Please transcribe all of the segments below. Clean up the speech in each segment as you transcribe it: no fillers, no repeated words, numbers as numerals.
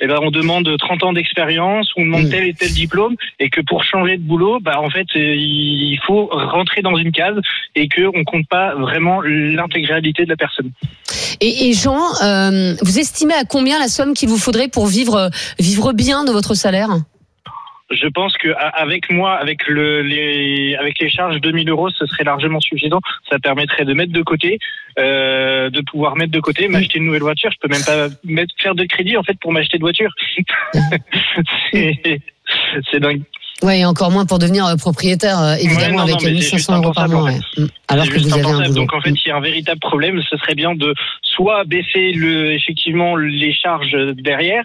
on demande 30 ans d'expérience, on demande tel et tel diplôme, et que pour changer de boulot, en fait, il faut rentrer dans une case et qu'on compte pas vraiment l'intégralité de la personne. Et Jean, vous estimez à combien la somme qu'il vous faudrait pour vivre bien de votre salaire ? Je pense que avec les charges 2 000 euros, ce serait largement suffisant. Ça permettrait de mettre de côté, de pouvoir mettre de côté, m'acheter une nouvelle voiture. Je peux même pas faire de crédit en fait pour m'acheter de voiture. C'est dingue. Ouais, et encore moins pour devenir propriétaire, évidemment, avec 1 500 euros par mois. Ouais. Alors que vous avez un boulot. Donc en fait, il y a un véritable problème. Ce serait bien de soit baisser effectivement les charges derrière.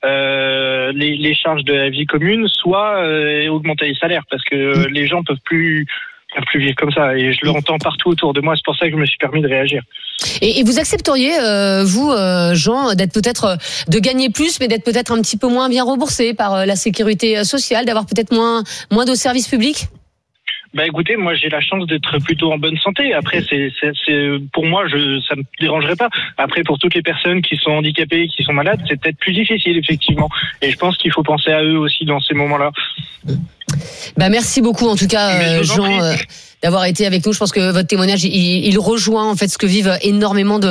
Les charges de la vie commune, soit augmenter les salaires, parce que les gens peuvent plus vivre comme ça, et je l'entends partout autour de moi. C'est pour ça que je me suis permis de réagir. Et vous accepteriez, vous, Jean, d'être peut-être de gagner plus, mais d'être peut-être un petit peu moins bien remboursé par la sécurité sociale, d'avoir peut-être moins de services publics ? Écoutez, moi j'ai la chance d'être plutôt en bonne santé. Après, c'est pour moi, ça me dérangerait pas. Après, pour toutes les personnes qui sont handicapées, qui sont malades, c'est peut-être plus difficile, effectivement. Et je pense qu'il faut penser à eux aussi dans ces moments-là. Merci beaucoup, en tout cas, Jean, d'avoir été avec nous. Je pense que votre témoignage, il rejoint en fait ce que vivent énormément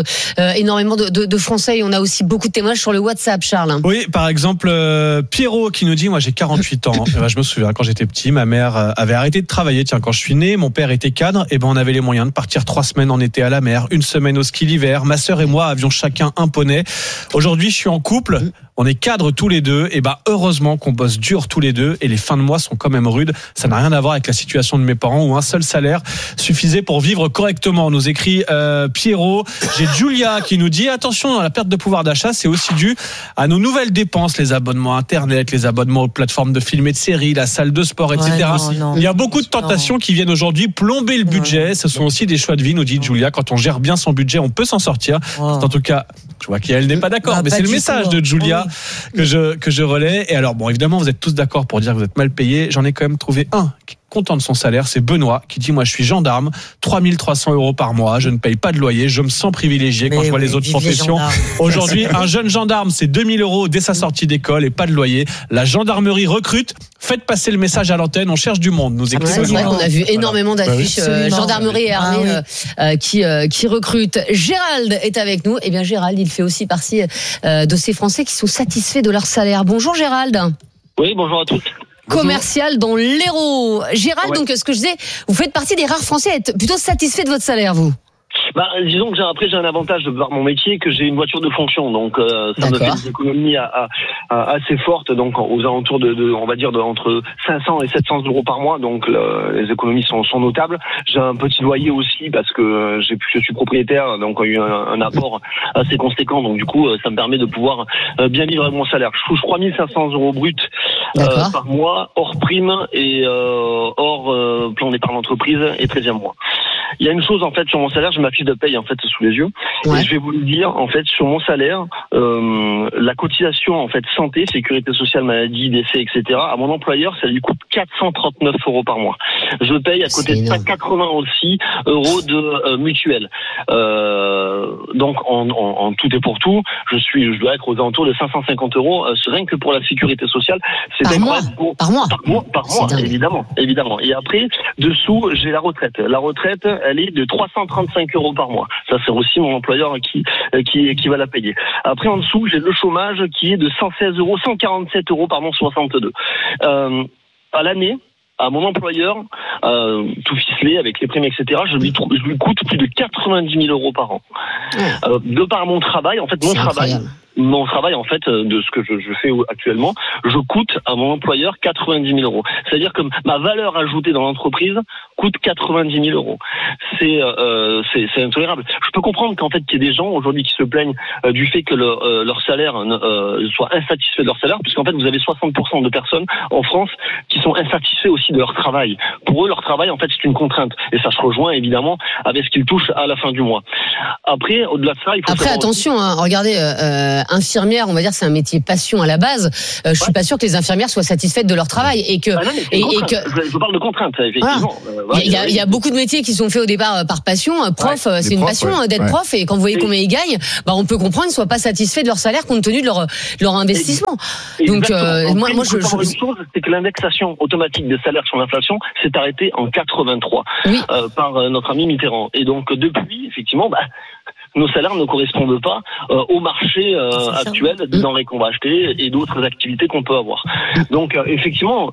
de Français. Et on a aussi beaucoup de témoignages sur le WhatsApp, Charles. Oui, par exemple, Pierrot qui nous dit, moi j'ai 48 ans. Je me souviens, quand j'étais petit, ma mère avait arrêté de travailler. Tiens, quand je suis né, mon père était cadre. Et on avait les moyens de partir 3 semaines en été à la mer, 1 semaine au ski l'hiver. Ma sœur et moi avions chacun un poney. Aujourd'hui, je suis en couple. On est cadres tous les deux. Et heureusement qu'on bosse dur tous les deux. Et les fins de mois sont quand même rudes. Ça n'a rien à voir avec la situation de mes parents où un seul salaire suffisait pour vivre correctement. Nous écrit Pierrot. J'ai Julia qui nous dit attention, la perte de pouvoir d'achat, c'est aussi dû à nos nouvelles dépenses, les abonnements internet, les abonnements aux plateformes de films et de séries, la salle de sport, etc. Il y a beaucoup de tentations qui viennent aujourd'hui plomber le budget. Ce sont aussi des choix de vie, nous dit Julia. Quand on gère bien son budget, on peut s'en sortir. C'est en tout cas, je vois qu'elle n'est pas d'accord, mais c'est le message de Julia que je relais. Et alors, évidemment, vous êtes tous d'accord pour dire que vous êtes mal payés. J'en ai quand même trouvé un qui est content de son salaire, c'est Benoît qui dit moi je suis gendarme, 3 300 euros par mois, je ne paye pas de loyer, je me sens privilégié quand je vois les autres professions. Aujourd'hui, un jeune gendarme, c'est 2 000 euros dès sa sortie d'école et pas de loyer. La gendarmerie recrute. Faites passer le message à l'antenne, on cherche du monde. Nous c'est vrai qu'on a vu énormément d'affiches gendarmerie et armée qui recrutent. Gérald est avec nous. Eh bien Gérald, il fait aussi partie de ces Français qui sont satisfaits de leur salaire. Bonjour Gérald. Oui, bonjour à tous. Commercial dans l'Hérault. Gérald, donc ce que je disais, vous faites partie des rares Français à être plutôt satisfaits de votre salaire, vous. Disons que j'ai un avantage par mon métier, que j'ai une voiture de fonction, donc ça me fait des économies assez fortes, donc aux alentours de on va dire entre 500 et 700 euros par mois, donc les économies sont notables. J'ai un petit loyer aussi parce que je suis propriétaire, donc il y a eu un apport assez conséquent, donc du coup ça me permet de pouvoir bien vivre avec mon salaire. Je touche 3 500 euros bruts par mois, hors prime et hors plan d'épargne d'entreprise et 13e mois. Il y a une chose en fait sur mon salaire, j'ai ma fiche de paye en fait sous les yeux, et je vais vous le dire en fait sur mon salaire, la cotisation en fait santé, sécurité sociale, maladie, décès, etc. à mon employeur, ça lui coûte 439 euros par mois. Je paye à côté de ça 80 aussi euros de mutuelle. Donc en tout et pour tout, je dois être aux alentours de 550 euros rien que pour la sécurité sociale. C'est par mois, évidemment. Et après dessous, j'ai la retraite. La retraite, elle est de 335 euros par mois. Ça, c'est aussi mon employeur qui va la payer. Après, en dessous, j'ai le chômage qui est de 147 euros, 62. À l'année, à mon employeur, tout ficelé avec les primes, etc., je lui coûte plus de 90 000 euros par an. De par mon travail, en fait, mon travail, en fait, de ce que je fais actuellement, je coûte à mon employeur 90 000 euros. C'est-à-dire que ma valeur ajoutée dans l'entreprise coûte 90 000 euros. C'est intolérable. Je peux comprendre qu'en fait, qu'il y ait des gens aujourd'hui qui se plaignent du fait que leur salaire soit insatisfait de leur salaire, puisqu'en fait, vous avez 60% de personnes en France qui sont insatisfaits aussi de leur travail. Pour eux, leur travail, en fait, c'est une contrainte. Et ça se rejoint, évidemment, avec ce qu'ils touchent à la fin du mois. Après, au-delà de ça, il faut... Après, attention, regardez, infirmière, on va dire, c'est un métier passion à la base. Je suis pas sûr que les infirmières soient satisfaites de leur travail et que je parle de contraintes, effectivement. Il y a beaucoup de métiers qui sont faits au départ par passion. Prof, c'est une passion d'être prof, et quand vous voyez combien ils gagnent, on peut comprendre qu'ils ne soient pas satisfaits de leur salaire compte tenu de leur investissement. Donc moi je chose, c'est que l'indexation automatique des salaires sur l'inflation s'est arrêtée en 83 par notre ami Mitterrand. Et donc depuis, effectivement, nos salaires ne correspondent pas au marché actuel des denrées qu'on va acheter et d'autres activités qu'on peut avoir. Donc effectivement,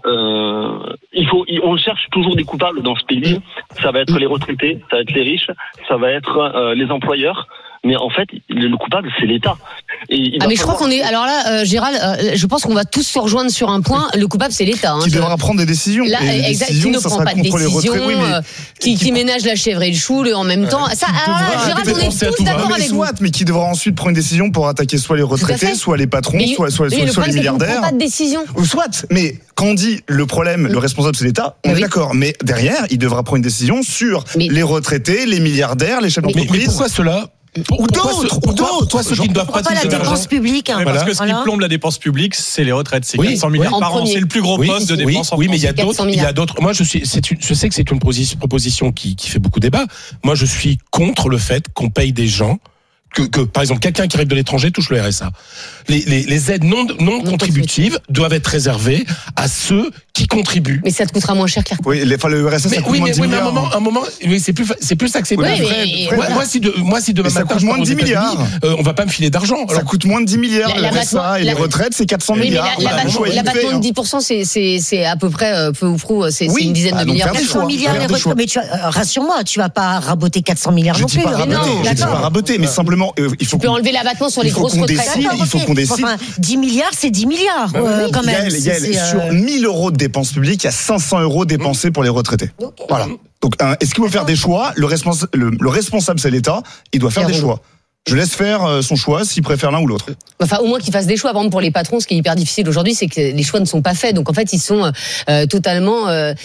on cherche toujours des coupables dans ce pays. Ça va être les retraités, ça va être les riches, ça va être les employeurs. Mais en fait, le coupable, c'est l'État. Mais je crois qu'on est. Alors là, Gérald, je pense qu'on va tous se rejoindre sur un point. Le coupable, c'est l'État. Qui devra prendre des décisions. Là, qui ne prend pas de décision, qui ménage la chèvre et le chou en même temps. Ça, Gérald, on est tous d'accord avec vous. Mais qui devra ensuite prendre une décision pour attaquer soit les retraités, soit les patrons, soit les milliardaires. On ne prend pas de décision. Soit, mais quand on dit le problème, le responsable, c'est l'État, on est d'accord. Mais derrière, il devra prendre une décision sur les retraités, les milliardaires, les chefs d'entreprise. Mais pourquoi cela? Ou d'autres, ceux qui ne doivent pas la dépense publique. Parce que ce qui plombe la dépense publique, c'est les retraites. C'est 400 milliards par an. C'est le plus gros poste de dépense en France. Oui, mais il y a d'autres. Moi, je sais que c'est une proposition qui fait beaucoup débat. Moi, je suis contre le fait qu'on paye des gens. Que par exemple quelqu'un qui arrive de l'étranger touche le RSA. Les aides non contributives doivent être réservées à ceux qui contribuent. Mais ça te coûtera moins cher que le RSA, ça coûte moins de 10 milliards. Mais un moment, c'est plus ça que c'est. Moi, si demain ça coûte moins de 10 milliards. On va pas me filer d'argent. Ça coûte moins de 10 milliards. Le RSA et les retraites, c'est 400 milliards. L'abattement de 10%, c'est à peu près peu ou prou, c'est une dizaine de milliards. 400 milliards les retraites. Mais rassure-moi, tu vas pas raboter 400 milliards non plus. Je dis pas raboter, mais simplement tu peux enlever l'abattement sur les grosses retraites. Il faut qu'on décide. 10 milliards, c'est 10 milliards quand même. Sur 1000 euros de dépenses publiques, il y a 500 euros dépensés pour les retraités. Voilà. Donc, est-ce qu'il faut faire des choix? Le responsable, c'est l'État. Il doit faire des choix. Je laisse faire son choix s'il préfère l'un ou l'autre. Enfin, au moins qu'il fasse des choix. Par exemple, pour les patrons, ce qui est hyper difficile aujourd'hui, c'est que les choix ne sont pas faits. Donc, en fait, ils sont totalement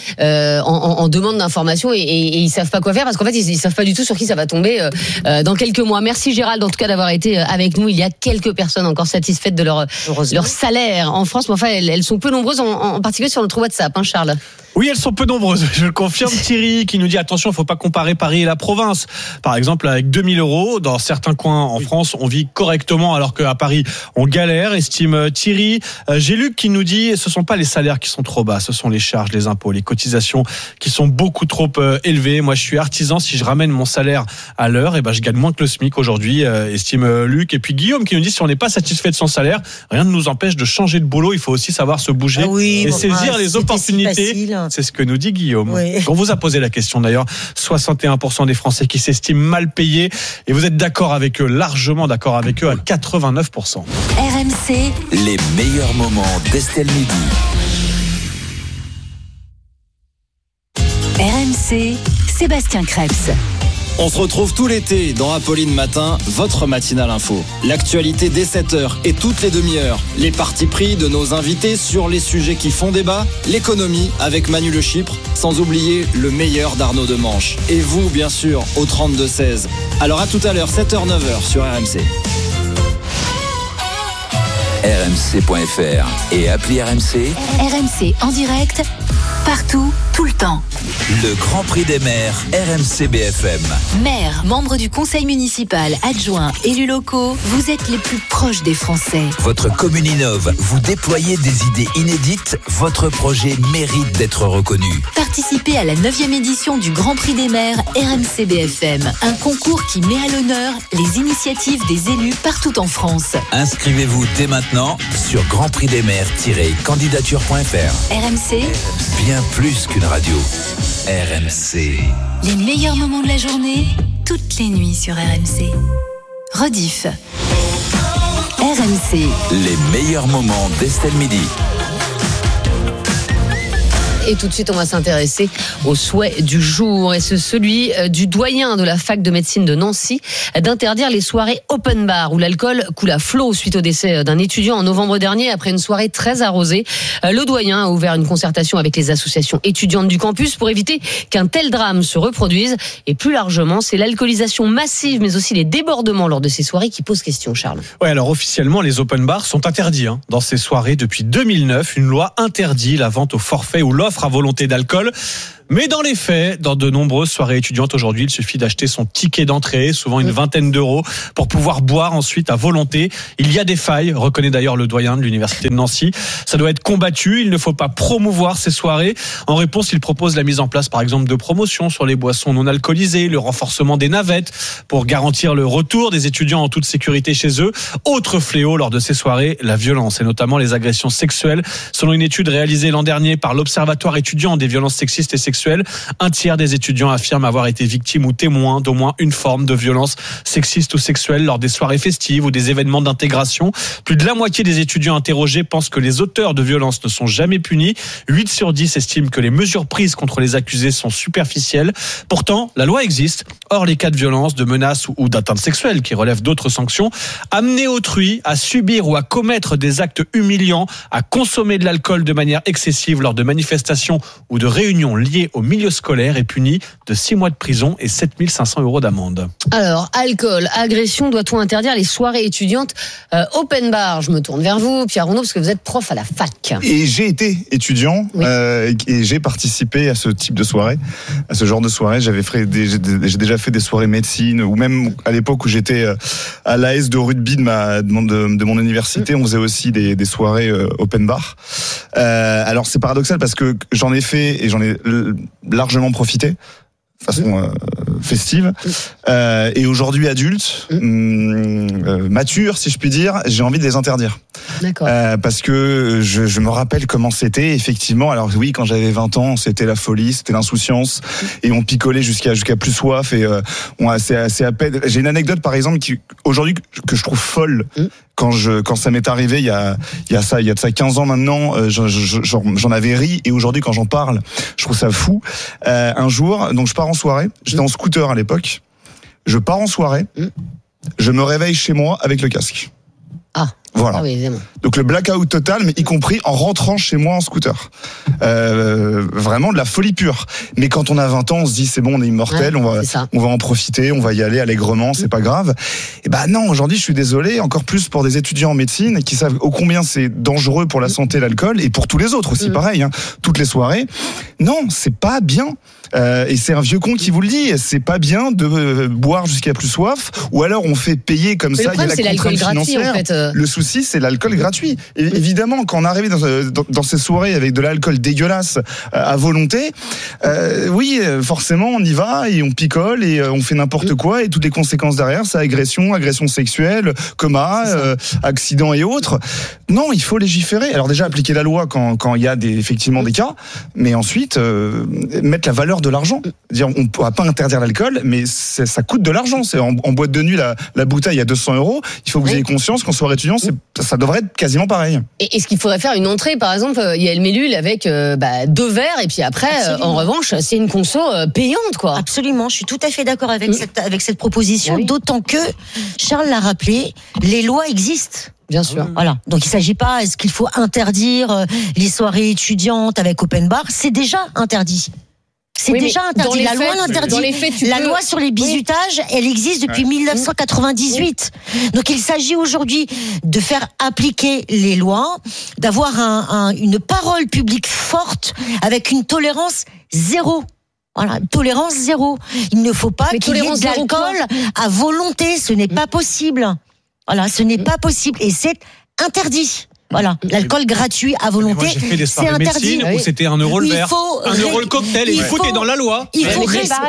en demande d'informations et ils savent pas quoi faire parce qu'en fait, ils savent pas du tout sur qui ça va tomber dans quelques mois. Merci Gérald, en tout cas, d'avoir été avec nous. Il y a quelques personnes encore satisfaites de leur salaire en France, mais enfin, elles sont peu nombreuses, en particulier sur notre WhatsApp, hein, Charles. Oui, elles sont peu nombreuses. Je le confirme. Thierry qui nous dit attention, il faut pas comparer Paris et la province. Par exemple, avec 2000 euros, dans certains coins en France, on vit correctement, alors qu'à Paris, on galère, estime Thierry. J'ai Luc qui nous dit ce sont pas les salaires qui sont trop bas, ce sont les charges, les impôts, les cotisations qui sont beaucoup trop élevées. Moi, je suis artisan. Si je ramène mon salaire à l'heure, je gagne moins que le SMIC aujourd'hui, estime Luc. Et puis Guillaume qui nous dit si on n'est pas satisfait de son salaire, rien ne nous empêche de changer de boulot. Il faut aussi savoir se bouger et saisir les opportunités. C'est ce que nous dit Guillaume. Oui. On vous a posé la question d'ailleurs. 61% des Français qui s'estiment mal payés. Et vous êtes d'accord avec eux, largement d'accord avec eux à 89%. RMC, les meilleurs moments d'Estelle Midi. RMC, Sébastien Krebs. On se retrouve tout l'été dans Apolline Matin, votre matinale info. L'actualité dès 7h et toutes les demi-heures. Les partis pris de nos invités sur les sujets qui font débat. L'économie avec Manu Le Chypre, sans oublier le meilleur d'Arnaud Demanche. Et vous, bien sûr, au 32-16. Alors à tout à l'heure, 7h, 9h sur RMC. RMC.fr et appli RMC. RMC en direct, partout, tout le temps. Le Grand Prix des maires, RMC BFM. Maires, membres du conseil municipal, adjoints, élus locaux, vous êtes les plus proches des Français. Votre commune innove, vous déployez des idées inédites, votre projet mérite d'être reconnu. Participez à la 9e édition du Grand Prix des maires RMC BFM. Un concours qui met à l'honneur les initiatives des élus partout en France. Inscrivez-vous dès maintenant sur grandprixdesmaires-candidature.fr. RMC, bien plus qu'une radio. RMC. Les meilleurs moments de la journée, toutes les nuits sur RMC. Rediff. RMC. Les meilleurs moments d'Estelle Midi. Et tout de suite, on va s'intéresser au souhait du jour. Et c'est celui du doyen de la fac de médecine de Nancy d'interdire les soirées open bar où l'alcool coule à flot suite au décès d'un étudiant en novembre dernier après une soirée très arrosée. Le doyen a ouvert une concertation avec les associations étudiantes du campus pour éviter qu'un tel drame se reproduise. Et plus largement, c'est l'alcoolisation massive mais aussi les débordements lors de ces soirées qui posent question, Charles. Ouais, alors officiellement, les open bars sont interdits dans ces soirées depuis 2009. Une loi interdit la vente au forfait ou l'offre à volonté d'alcool. Mais dans les faits, dans de nombreuses soirées étudiantes aujourd'hui, il suffit d'acheter son ticket d'entrée, souvent une vingtaine d'euros, pour pouvoir boire ensuite à volonté. Il y a des failles, reconnaît d'ailleurs le doyen de l'université de Nancy. Ça doit être combattu, il ne faut pas promouvoir ces soirées. En réponse, il propose la mise en place par exemple de promotions sur les boissons non alcoolisées, le renforcement des navettes pour garantir le retour des étudiants en toute sécurité chez eux. Autre fléau lors de ces soirées, la violence et notamment les agressions sexuelles. Selon une étude réalisée l'an dernier par l'Observatoire étudiant des violences sexistes et sexuelles, un tiers des étudiants affirment avoir été victimes ou témoins d'au moins une forme de violence sexiste ou sexuelle lors des soirées festives ou des événements d'intégration. Plus de la moitié des étudiants interrogés pensent que les auteurs de violences ne sont jamais punis. 8 sur 10 estiment que les mesures prises contre les accusés sont superficielles. Pourtant, la loi existe. Or, les cas de violence, de menaces ou d'atteinte sexuelle qui relèvent d'autres sanctions, amener autrui à subir ou à commettre des actes humiliants, à consommer de l'alcool de manière excessive lors de manifestations ou de réunions liées au milieu scolaire est puni de 6 mois de prison et 7 500 € d'amende. Alors, alcool, agression, doit-on interdire les soirées étudiantes open bar? Je me tourne vers vous, Pierre Rondeau, parce que vous êtes prof à la fac. Et j'ai été étudiant et j'ai participé à ce type de soirée, à ce genre de soirée. J'ai déjà fait des soirées médecine, ou même à l'époque où j'étais à l'AS de rugby de mon université, on faisait aussi des soirées open bar. Alors c'est paradoxal parce que j'en ai fait et j'en ai largement profité de façon festive, et aujourd'hui adulte, mature si je puis dire, j'ai envie de les interdire. D'accord. Parce que je me rappelle comment c'était effectivement. Alors oui, quand j'avais 20 ans, c'était la folie, c'était l'insouciance, et on picolait jusqu'à plus soif, et c'est à peine. J'ai une anecdote par exemple aujourd'hui que je trouve folle. Quand ça m'est arrivé il y a de ça 15 ans maintenant, j'en avais ri, et aujourd'hui quand j'en parle, je trouve ça fou. Un jour, donc je pars en soirée, j'étais en scooter à l'époque, je pars en soirée, je me réveille chez moi avec le casque. Voilà. Ah oui, évidemment. Donc le blackout total, mais y compris en rentrant chez moi en scooter. Vraiment de la folie pure. Mais quand on a 20 ans, on se dit c'est bon, on est immortel, on va en profiter, on va y aller allègrement, c'est pas grave. Et non, aujourd'hui je suis désolé, encore plus pour des étudiants en médecine qui savent ô combien c'est dangereux pour la santé l'alcool, et pour tous les autres aussi pareil, toutes les soirées. Non, c'est pas bien. Et c'est un vieux con qui vous le dit, c'est pas bien de boire jusqu'à plus soif, ou alors on fait payer comme ça, il y a la contrainte financière. En fait. Le souci, c'est l'alcool gratuit. Et évidemment, quand on arrive dans ces soirées avec de l'alcool dégueulasse à volonté, forcément on y va et on picole et on fait n'importe quoi, et toutes les conséquences derrière, c'est agression sexuelle, coma, accident et autres. Non, il faut légiférer. Alors déjà appliquer la loi quand il y a effectivement des cas, mais ensuite mettre la valeur de l'argent. Dire, on ne pourra pas interdire l'alcool, mais ça coûte de l'argent. C'est en boîte de nuit, la bouteille à 200 €. Il faut que vous ayez conscience qu'en soirée étudiant, ça devrait être quasiment pareil. Et est-ce qu'il faudrait faire une entrée, par exemple, il y a le Mélule avec 2 verres, et puis après, en revanche, c'est une conso payante, quoi. Absolument, je suis tout à fait d'accord avec cette proposition, d'autant que, Charles l'a rappelé, les lois existent. Bien sûr. Voilà. Donc il s'agit pas, est-ce qu'il faut interdire les soirées étudiantes avec open bar? C'est déjà interdit. C'est déjà interdit. La loi l'interdit. La loi sur les bizutages, elle existe depuis 1998. Donc il s'agit aujourd'hui de faire appliquer les lois, d'avoir une parole publique forte avec une tolérance zéro. Voilà, tolérance zéro. Il ne faut pas qu'il y ait de l'alcool à volonté. Ce n'est pas possible. Voilà, ce n'est pas possible, et c'est interdit. Voilà, l'alcool gratuit à volonté, moi, j'ai fait des c'est interdit. Médecine où c'était 1 € le verre, 1 € le cocktail, et tout est dans la loi. Il faut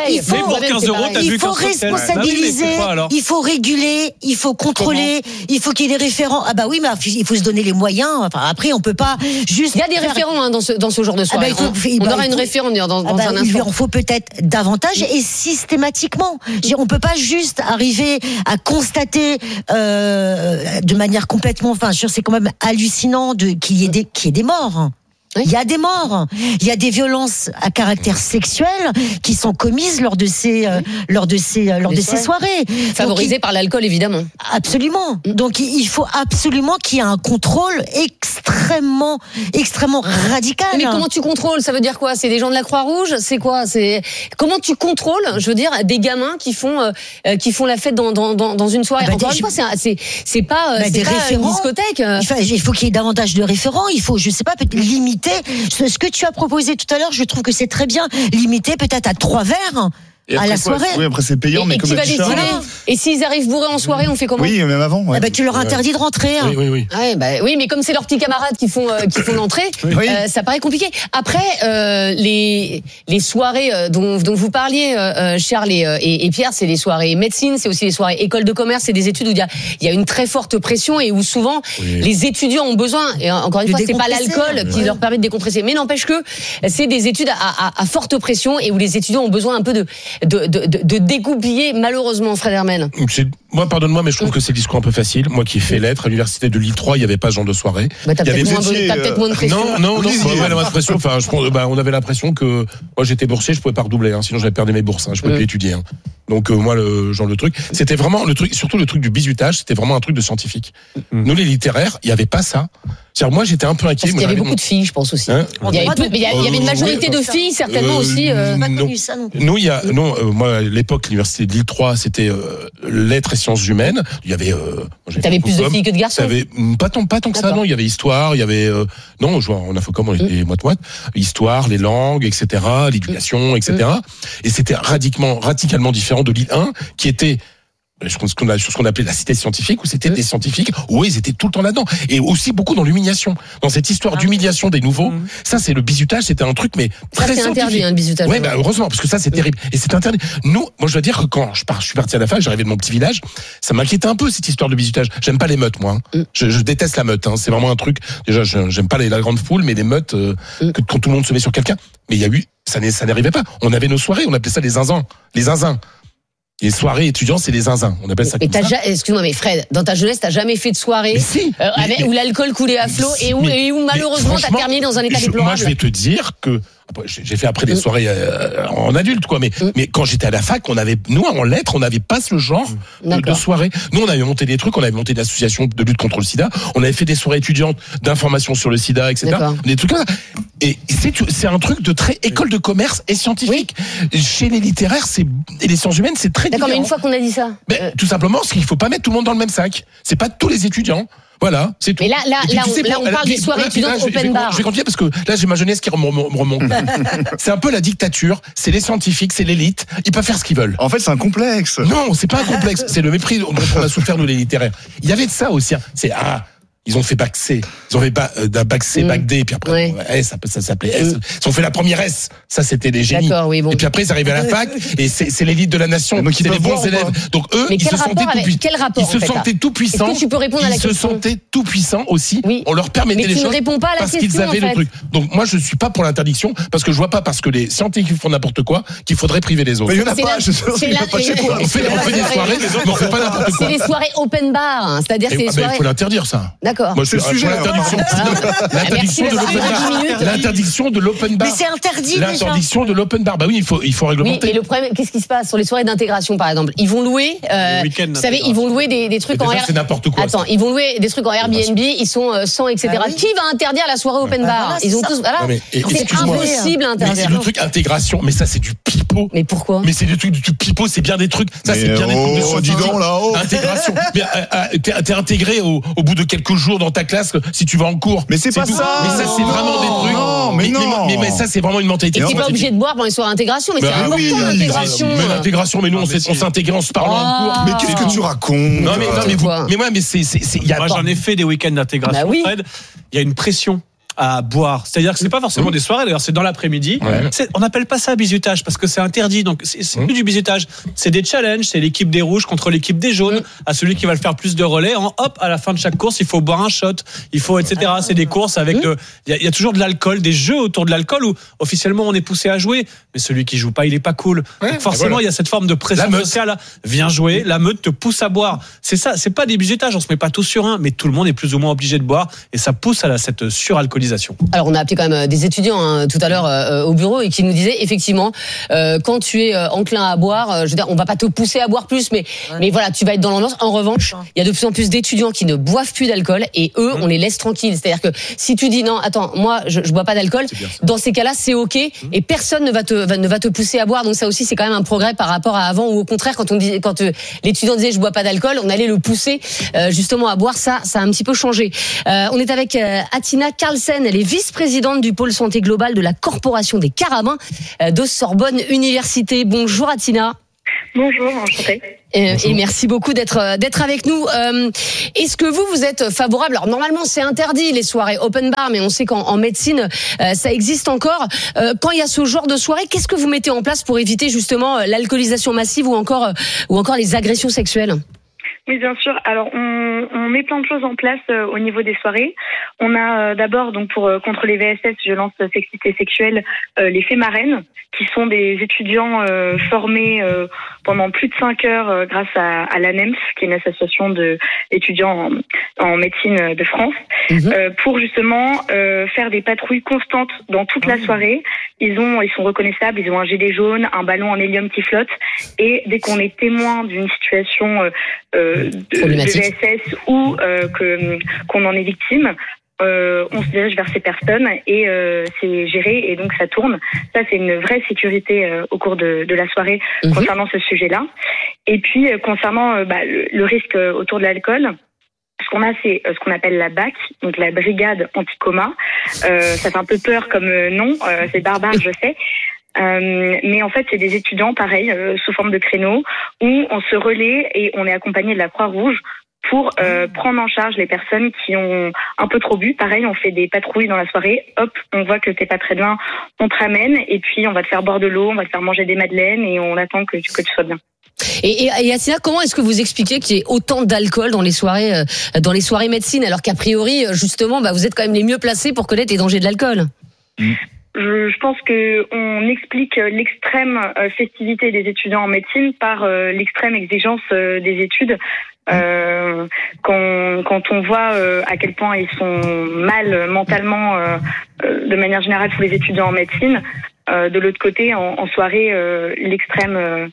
responsabiliser, il faut réguler, il faut contrôler, il faut qu'il y ait des référents. Ah bah oui, mais il faut se donner les moyens. Enfin, après, on peut pas juste. Il y a des référents dans ce genre de soirée. On aura une référente dans un instant. Il en faut peut-être davantage et systématiquement. On peut pas juste arriver à constater de manière complètement. Enfin, c'est quand même hallucinant qu'il y ait des morts. Il y a des morts, il y a des violences à caractère sexuel qui sont commises lors de ces soirées, favorisées par l'alcool évidemment. Absolument. Donc il faut absolument qu'il y ait un contrôle extrêmement radical. Mais comment tu contrôles? Ça veut dire quoi? C'est des gens de la Croix-Rouge? C'est quoi? Comment tu contrôles, je veux dire, des gamins qui font la fête dans une soirée? Encore une fois, c'est pas une discothèque. Il faut qu'il y ait davantage de référents. Il faut, je sais pas, peut-être limiter ce que tu as proposé tout à l'heure. Je trouve que c'est très bien. Limiter peut-être à 3 verres. À la soirée. Oui, après c'est payant, mais comme tu Et s'ils arrivent bourrés en soirée, on fait comment? Oui, même avant. Ouais. Tu leur interdis de rentrer. Oui. Oui, mais comme c'est leurs petits camarades qui font l'entrée, ça paraît compliqué. Après, les soirées dont vous parliez, Charles et Pierre, c'est les soirées médecine, c'est aussi les soirées école de commerce, c'est des études où il y a une très forte pression et où souvent les étudiants ont besoin. Et encore une fois, c'est pas l'alcool qui leur permet de décompresser, mais n'empêche que c'est des études à forte pression et où les étudiants ont besoin un peu de dégoupiller, malheureusement, Fred Hermel. Moi, pardonne-moi, mais je trouve que c'est le discours un peu facile. Moi qui ai fait lettres à l'université de Lille 3, il n'y avait pas ce genre de soirée. T'as peut-être moins de pression. Non, l'impression, on avait l'impression que moi j'étais boursier, je pouvais pas redoubler, sinon j'avais perdu mes bourses, je pouvais plus étudier. Donc moi le truc, c'était vraiment le truc, surtout le truc du bizutage, c'était vraiment un truc de scientifique. Nous les littéraires, il y avait pas ça. C'est-à-dire, moi j'étais un peu inquiet. Parce qu'il y avait beaucoup de filles, je pense aussi. Il y avait une majorité de filles, certainement aussi. Moi à l'époque, l'université de Lille 3, c'était lettres et sciences humaines. Il y avait. T'avais plus de filles que de garçons. Pas tant que ça, non. Il y avait histoire, il y avait on a fait comment, on était moite-moite. Histoire, les langues, etc., l'éducation, etc. Et c'était radicalement différent de Lille 1, qui était ce qu'on appelait la cité scientifique, où c'était des scientifiques, où ils étaient tout le temps là-dedans. Et aussi beaucoup dans l'humiliation. Dans cette histoire d'humiliation des nouveaux. Ça, c'est le bizutage, c'était un truc, mais très scientifique. C'est interdit, le bizutage. Ouais, heureusement, parce que ça, c'est terrible. Et c'est interdit. Moi, je dois dire que quand je suis parti à la fac, j'arrivais de mon petit village, ça m'inquiétait un peu, cette histoire de bizutage. J'aime pas les meutes, moi. Je déteste la meute, C'est vraiment un truc. Déjà, j'aime pas la grande foule, mais les meutes, quand tout le monde se met sur quelqu'un. Mais il y a eu, ça n'arrivait pas. On avait nos soirées, on appelait ça les zinzins. Les zinzins. Les soirées étudiants, c'est les zinzins. On appelle ça comme ça. Excuse-moi, mais Fred, dans ta jeunesse, t'as jamais fait de soirée où l'alcool coulait à flot et où malheureusement t'as terminé dans un état déplorable. Moi, je vais te dire que j'ai fait après des soirées en adulte, quoi. Mais quand j'étais à la fac, nous en lettres, on n'avait pas ce genre de soirée. Nous, on avait monté des trucs, on avait monté des associations de lutte contre le SIDA. On avait fait des soirées étudiantes d'information sur le SIDA, etc. Des trucs comme ça. Et c'est un truc de très école de commerce et scientifique. Chez les littéraires, et les sciences humaines, c'est très différent. Mais une fois qu'on a dit ça, tout simplement, parce qu'il faut pas mettre tout le monde dans le même sac. C'est pas tous les étudiants. Voilà, c'est tout. Mais là, on parle des soirées étudiantes open bar. Je vais continuer parce que là, j'ai ma jeunesse qui remonte. C'est un peu la dictature. C'est les scientifiques, c'est l'élite. Ils peuvent faire ce qu'ils veulent. En fait, c'est un complexe. Non, c'est pas un complexe. C'est le mépris dont on a souffert, nous, les littéraires. Il y avait de ça aussi. Ils ont fait bac C. Ils ont fait bac C, bac D, puis après, S, ça s'appelait S. Ils ont fait la première S. Ça, c'était des génies. Oui, bon. Et puis après, ils arrivaient à la fac, et c'est l'élite de la nation. C'est les bons élèves. Donc eux, ils se sentaient tout puissants. Quel rapport, ils se sentaient tout puissants. Est-ce que tu peux répondre à la question? Ils se sentaient tout puissants aussi. On leur permettait les choses. Mais tu ne réponds pas à la question, parce qu'ils avaient le truc. Donc moi, je suis pas pour l'interdiction, parce que je vois pas, parce que les scientifiques font n'importe quoi, qu'il faudrait priver les autres. Mais il y en a pas, je sais pas chez toi. On fait des soirées, mais on fait pas n'importe quoi. C'est les soirées open bar. C'est-à-dire c'est les soirées. Il faut l'interdire, ça. D'accord. C'est le sujet. L'interdiction de l'open bar. Mais c'est interdit déjà. L'interdiction de l'open bar. Bah oui, il faut réglementer. Et le problème, qu'est-ce qui se passe sur les soirées d'intégration, par exemple? Ils vont louer, vous savez, ils vont louer des trucs en Airbnb. C'est n'importe quoi. Attends, ils vont louer des trucs en Airbnb, ils sont 100, etc. Qui va interdire la soirée open bar? Ils ont tous, voilà. C'est impossible à interdire. Mais le truc intégration, mais ça, c'est du pipeau. Mais pourquoi? Mais c'est du truc du pipeau, c'est bien des trucs. Ça, c'est bien des trucs de scientifique. Intégration. T'es intégré au bout de quelques jours dans ta classe si tu vas en cours. Mais c'est pas ça. Mais ça, c'est vraiment des trucs. Mais ça, c'est vraiment une mentalité. Et t'es pas obligé de boire pendant les soirées d'intégration, mais c'est important l'intégration. Mais l'intégration, mais nous, on s'est intégrés en se parlant en cours. Mais qu'est-ce que tu racontes? Non, mais c'est. Moi, j'en ai fait des week-ends d'intégration, Fred. Il y a une pression à boire. C'est-à-dire que c'est pas forcément des soirées, d'ailleurs, c'est dans l'après-midi. On n'appelle pas ça bizutage parce que c'est interdit. Donc, c'est plus du bizutage. C'est des challenges. C'est l'équipe des rouges contre l'équipe des jaunes. À celui qui va le faire plus de relais. Hop, à la fin de chaque course, il faut boire un shot. Il faut, etc. C'est des courses avec il y a toujours de l'alcool, des jeux autour de l'alcool où officiellement on est poussé à jouer. Mais celui qui joue pas, il est pas cool. Donc, forcément, il y a cette forme de pression sociale. Viens jouer. La meute te pousse à boire. C'est ça. C'est pas des bizutages. On se met pas tous sur un, mais tout le monde est plus ou moins obligé de boire. Et ça pousse à cette suralcoolisation. l'alcoolisation. Alors on a appelé quand même des étudiants tout à l'heure au bureau et qui nous disaient effectivement quand tu es enclin à boire, je veux dire on va pas te pousser à boire plus, mais voilà, tu vas être dans l'ambiance. En revanche, il y a de plus en plus d'étudiants qui ne boivent plus d'alcool et eux on les laisse tranquilles. C'est-à-dire que si tu dis non, attends, moi je bois pas d'alcool, dans ces cas-là c'est ok et personne ne va te pousser à boire. Donc ça aussi c'est quand même un progrès par rapport à avant, ou au contraire quand l'étudiant disait je bois pas d'alcool, on allait le pousser justement à boire. Ça a un petit peu changé. On est avec Atina Carlsen, elle est vice-présidente du pôle santé globale de la Corporation des Carabins de Sorbonne Université. Bonjour Atina. Bonjour, enchantée. Et merci beaucoup d'être avec nous. Est-ce que vous êtes favorable? Alors normalement c'est interdit les soirées open bar, mais on sait qu'en médecine ça existe encore. Quand il y a ce genre de soirée, qu'est-ce que vous mettez en place pour éviter justement l'alcoolisation massive ou encore les agressions sexuelles? Oui, bien sûr. Alors, on met plein de choses en place au niveau des soirées. On a d'abord, donc contre les VSS, violences sexistes sexuelles, les FEMAREN, qui sont des étudiants formés pendant plus de 5 heures grâce à l'ANEMS, qui est une association d'étudiants en médecine de France, pour justement faire des patrouilles constantes dans toute la soirée. Ils sont reconnaissables, ils ont un gilet jaune, un ballon en hélium qui flotte, et dès qu'on est témoin d'une situation de VSS ou qu'on en est victime, on se dirige vers ces personnes et c'est géré et donc ça tourne. Ça c'est une vraie sécurité au cours de la soirée concernant ce sujet-là. Et puis concernant le risque autour de l'alcool, ce qu'on a, c'est ce qu'on appelle la BAC, donc la brigade anti-coma. Ça fait un peu peur comme nom, c'est barbare, je sais. Mais en fait, c'est des étudiants, pareil, sous forme de créneaux, où on se relaie et on est accompagné de la Croix-Rouge pour prendre en charge les personnes qui ont un peu trop bu. Pareil, on fait des patrouilles dans la soirée. Hop, on voit que t'es pas très bien, on te ramène et puis on va te faire boire de l'eau, on va te faire manger des madeleines et on attend que tu sois bien. Et Atina, comment est-ce que vous expliquez qu'il y ait autant d'alcool dans les soirées médecine, alors qu'a priori, justement, vous êtes quand même les mieux placés pour connaître les dangers de l'alcool? Je pense que on explique l'extrême festivité des étudiants en médecine par l'extrême exigence des études. Quand on voit à quel point ils sont mal mentalement, de manière générale, tous les étudiants en médecine, de l'autre côté, en soirée, l'extrême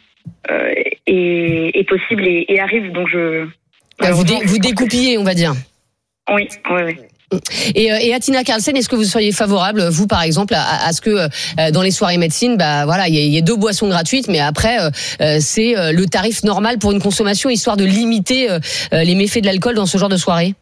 est possible et arrive. Donc vous découpillez, on va dire. Oui. Et Atina Carlsen, est-ce que vous seriez favorable, vous par exemple, à ce que dans les soirées médecine, il y ait 2 boissons gratuites, mais après c'est le tarif normal pour une consommation, histoire de limiter les méfaits de l'alcool dans ce genre de soirée?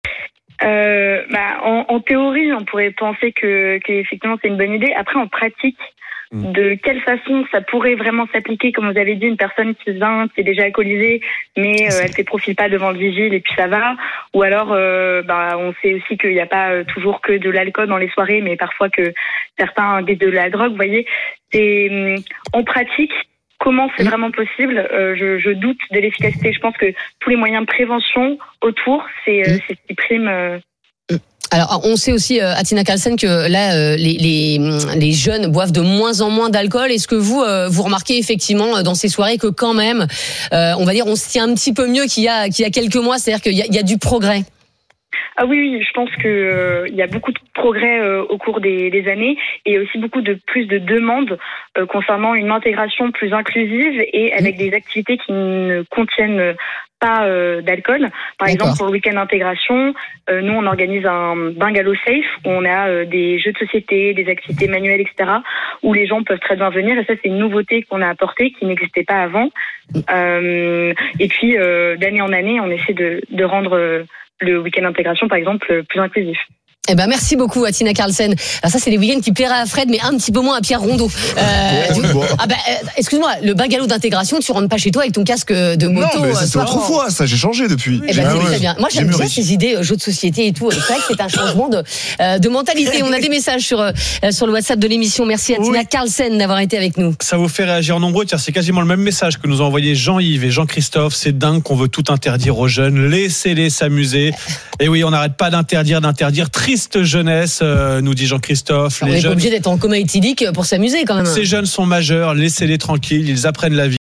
En théorie, on pourrait penser que effectivement c'est une bonne idée. Après, en pratique, de quelle façon ça pourrait vraiment s'appliquer, comme vous avez dit, une personne qui est déjà alcoolisée, mais elle ne profile pas devant le vigile et puis ça va. Ou alors, on sait aussi qu'il n'y a pas toujours que de l'alcool dans les soirées, mais parfois que certains disent de la drogue. Vous voyez, c'est en pratique. Comment c'est vraiment possible? Je doute de l'efficacité. Je pense que tous les moyens de prévention autour, c'est ce qui prime. Alors, on sait aussi, Atina Carlsen, que là, les jeunes boivent de moins en moins d'alcool. Est-ce que vous remarquez effectivement dans ces soirées que quand même, on va dire, on se tient un petit peu mieux qu'il y a quelques mois, c'est-à-dire qu'il y a du progrès? Ah oui, je pense que il y a beaucoup de progrès au cours des années et il y a aussi plus de demandes concernant une intégration plus inclusive et avec des activités qui ne contiennent pas d'alcool. Par exemple, pour le week-end d'intégration, nous on organise un bungalow safe où on a des jeux de société, des activités manuelles, etc. où les gens peuvent très bien venir et ça c'est une nouveauté qu'on a apportée qui n'existait pas avant. Et puis d'année en année, on essaie de rendre le week-end d'intégration, par exemple, plus inclusif. Merci beaucoup, Atina Carlsen. Alors ça, c'est les week-ends qui plairaient à Fred, mais un petit peu moins à Pierre Rondeau. Excuse-moi, le bungalow d'intégration, tu rentres pas chez toi avec ton casque de moto. Non, mais ça c'est autrefois, ça, j'ai changé depuis. C'est très bien. Moi, j'aime bien ces idées, jeux de société et tout. C'est vrai que c'est un changement de mentalité. On a des messages sur le WhatsApp de l'émission. Merci Atina Carlsen d'avoir été avec nous. Ça vous fait réagir nombreux. Tiens, c'est quasiment le même message que nous ont envoyé Jean-Yves et Jean-Christophe. C'est dingue qu'on veut tout interdire aux jeunes. Laissez-les s'amuser. Et oui, on n'arrête pas d'interdire. Triste jeunesse, nous dit Jean-Christophe. On n'est pas obligé d'être en coma éthylique pour s'amuser quand même. Ces jeunes sont majeurs, laissez-les tranquilles, ils apprennent la vie.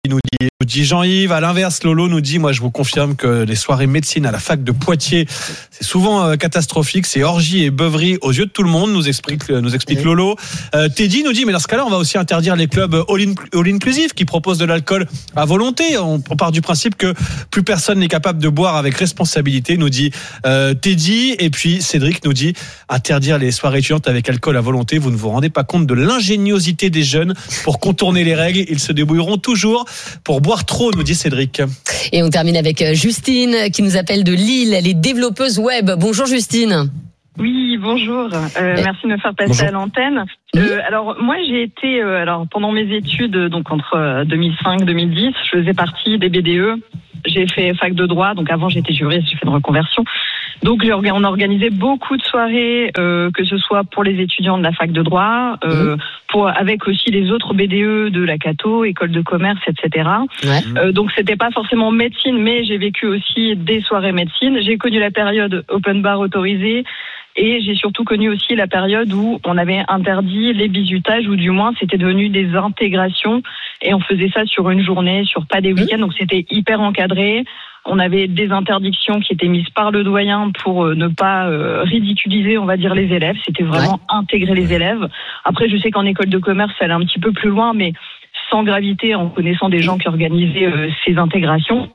nous dit Jean-Yves. À l'inverse, Lolo nous dit, moi je vous confirme que les soirées médecine à la fac de Poitiers, c'est souvent catastrophique, c'est orgie et beuverie aux yeux de tout le monde, nous explique Lolo. Teddy nous dit, mais dans ce cas-là, on va aussi interdire les clubs all-inclusive qui proposent de l'alcool à volonté. On part du principe que plus personne n'est capable de boire avec responsabilité, nous dit Teddy. Et puis Cédric nous dit, interdire les soirées étudiantes avec alcool à volonté, vous ne vous rendez pas compte de l'ingéniosité des jeunes pour contourner les règles, ils se débrouilleront toujours pour boire trop, nous dit Cédric. Et on termine avec Justine qui nous appelle de Lille, elle est développeuse web. Bonjour Justine. Oui, bonjour. Merci de me faire passer à l'antenne. Alors moi j'ai été pendant mes études, donc entre 2005 et 2010, je faisais partie des BDE. J'ai fait fac de droit, donc avant j'étais juriste, j'ai fait une reconversion. Donc on a organisé beaucoup de soirées, que ce soit pour les étudiants de la fac de droit, avec aussi les autres BDE de la Cato, école de commerce, etc. Ouais. Donc c'était pas forcément médecine, mais j'ai vécu aussi des soirées médecine. J'ai connu la période open bar autorisé. Et j'ai surtout connu aussi la période où on avait interdit les bizutages, ou du moins c'était devenu des intégrations, et on faisait ça sur une journée, sur pas des week-ends, donc c'était hyper encadré. On avait des interdictions qui étaient mises par le doyen pour ne pas ridiculiser, on va dire, les élèves. C'était vraiment intégrer les élèves. Après, je sais qu'en école de commerce, ça allait un petit peu plus loin, mais sans gravité, en connaissant des gens qui organisaient ces intégrations.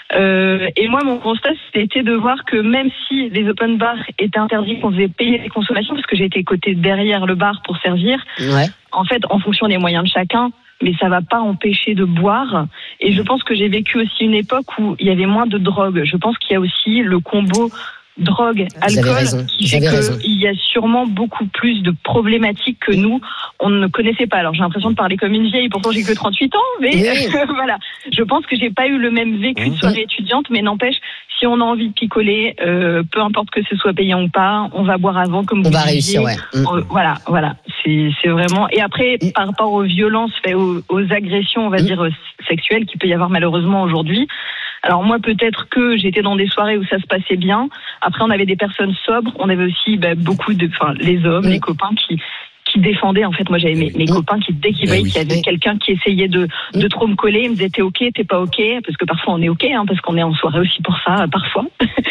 Et moi, mon constat, c'était de voir que même si les open bars étaient interdits, qu'on faisait payer les consommations, parce que j'ai été côté derrière le bar pour servir, en fait, en fonction des moyens de chacun, mais ça va pas empêcher de boire. Et je pense que j'ai vécu aussi une époque où il y avait moins de drogue. Je pense qu'il y a aussi le combo drogue, alcool, qui fait qu'il y a sûrement beaucoup plus de problématiques que nous, on ne connaissait pas. Alors j'ai l'impression de parler comme une vieille, pourtant j'ai que 38 ans, mais voilà. Je pense que j'ai pas eu le même vécu de soirée étudiante, mais n'empêche, si on a envie de picoler, peu importe que ce soit payant ou pas, on va boire avant, comme vous disiez. On va réussir, Voilà. C'est vraiment... Et après, par rapport aux violences, aux agressions, on va dire, sexuelles qu'il peut y avoir malheureusement aujourd'hui, alors moi, peut-être que j'étais dans des soirées où ça se passait bien. Après, on avait des personnes sobres. On avait aussi beaucoup les hommes, les copains qui défendaient. En fait, moi, j'avais mes copains qui, dès qu'ils voyaient qu'il y avait quelqu'un qui essayait de trop me coller, ils me disaient t'es ok, t'es pas ok, parce que parfois on est ok, parce qu'on est en soirée aussi pour ça, parfois.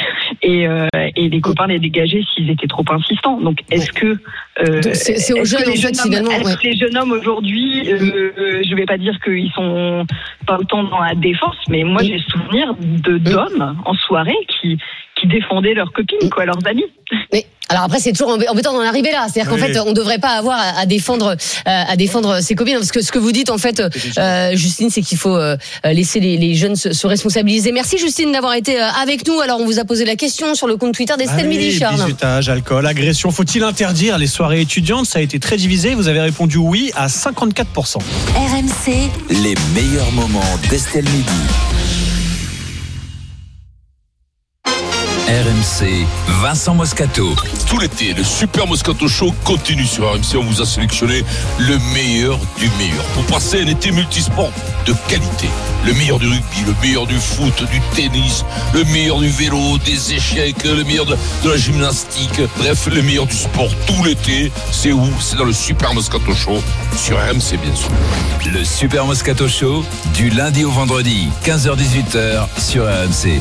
Et les copains les dégageaient s'ils étaient trop insistants. Donc, est-ce que c'est aux jeunes, en fait, finalement. Est-ce que les jeunes hommes aujourd'hui, je vais pas dire qu'ils sont pas autant dans la défense, mais moi j'ai souvenir d'hommes en soirée qui défendaient leurs copines, leurs amis. Mais alors après, c'est toujours embêtant d'en arriver là. C'est-à-dire qu'en fait, on devrait pas avoir à défendre ses copines, parce que ce que vous dites, en fait, Justine, c'est qu'il faut laisser les jeunes se responsabiliser. Merci Justine d'avoir été avec nous. Alors on vous a posé la question sur le compte Twitter d'Estelle Midi, Charles. Bizutage, alcool, agression. Faut-il interdire les soirées étudiantes? Ça a été très divisé. Vous avez répondu oui à 54%. RMC, les meilleurs moments d'Estelle Midi. RMC, Vincent Moscato. Tout l'été, le Super Moscato Show continue sur RMC. On vous a sélectionné le meilleur du meilleur pour passer un été multisport de qualité. Le meilleur du rugby, le meilleur du foot, du tennis, le meilleur du vélo, des échecs, le meilleur de la gymnastique. Bref, le meilleur du sport tout l'été. C'est où? C'est dans le Super Moscato Show sur RMC, bien sûr. Le Super Moscato Show, du lundi au vendredi, 15h-18h sur RMC.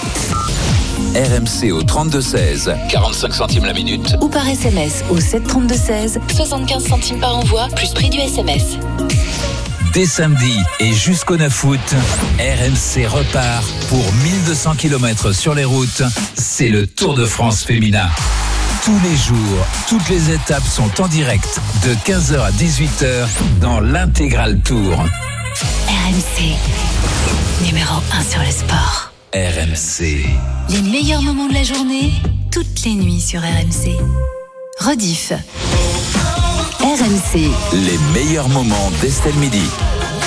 RMC au 32-16, 45 centimes la minute. Ou par SMS au 732-16, 75 centimes par envoi, plus prix du SMS. Dès samedi et jusqu'au 9 août, RMC repart pour 1200 km sur les routes. C'est le Tour de France féminin. Tous les jours, toutes les étapes sont en direct de 15h à 18h dans l'intégral Tour. RMC, numéro 1 sur le sport. RMC. Les meilleurs moments de la journée, toutes les nuits sur RMC. Rediff. RMC. Les meilleurs moments d'Estelle Midi.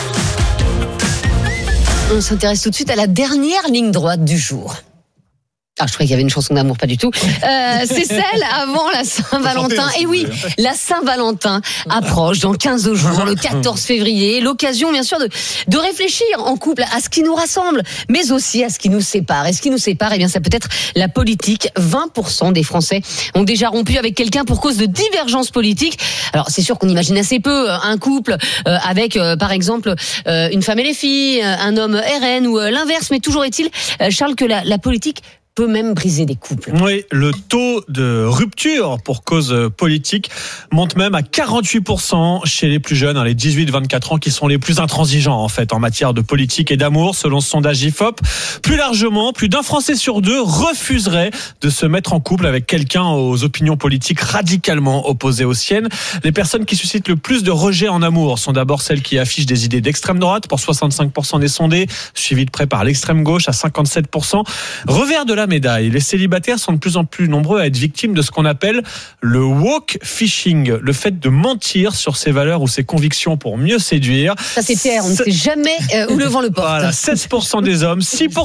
On s'intéresse tout de suite à la dernière ligne droite du jour. Ah, je croyais qu'il y avait une chanson d'amour, pas du tout. C'est celle avant la Saint-Valentin. Et oui, la Saint-Valentin approche dans 15 jours, le 14 février. L'occasion, bien sûr, de réfléchir en couple à ce qui nous rassemble, mais aussi à ce qui nous sépare. Et ce qui nous sépare, eh bien, ça peut être la politique. 20% des Français ont déjà rompu avec quelqu'un pour cause de divergences politiques. Alors, c'est sûr qu'on imagine assez peu un couple avec, par exemple, une femme et les filles, un homme RN ou l'inverse. Mais toujours est-il, Charles, que la politique peut même briser des couples. Oui, le taux de rupture pour cause politique monte même à 48% chez les plus jeunes, les 18-24 ans, qui sont les plus intransigeants en fait en matière de politique et d'amour, selon ce sondage IFOP. Plus largement, plus d'un Français sur deux refuserait de se mettre en couple avec quelqu'un aux opinions politiques radicalement opposées aux siennes. Les personnes qui suscitent le plus de rejet en amour sont d'abord celles qui affichent des idées d'extrême droite, pour 65% des sondés, suivies de près par l'extrême gauche à 57%. Revers de la médaille, les célibataires sont de plus en plus nombreux à être victimes de ce qu'on appelle le woke phishing, le fait de mentir sur ses valeurs ou ses convictions pour mieux séduire. Ça c'est Pierre, on ne sait jamais où le vent le porte. Voilà, 16% des hommes,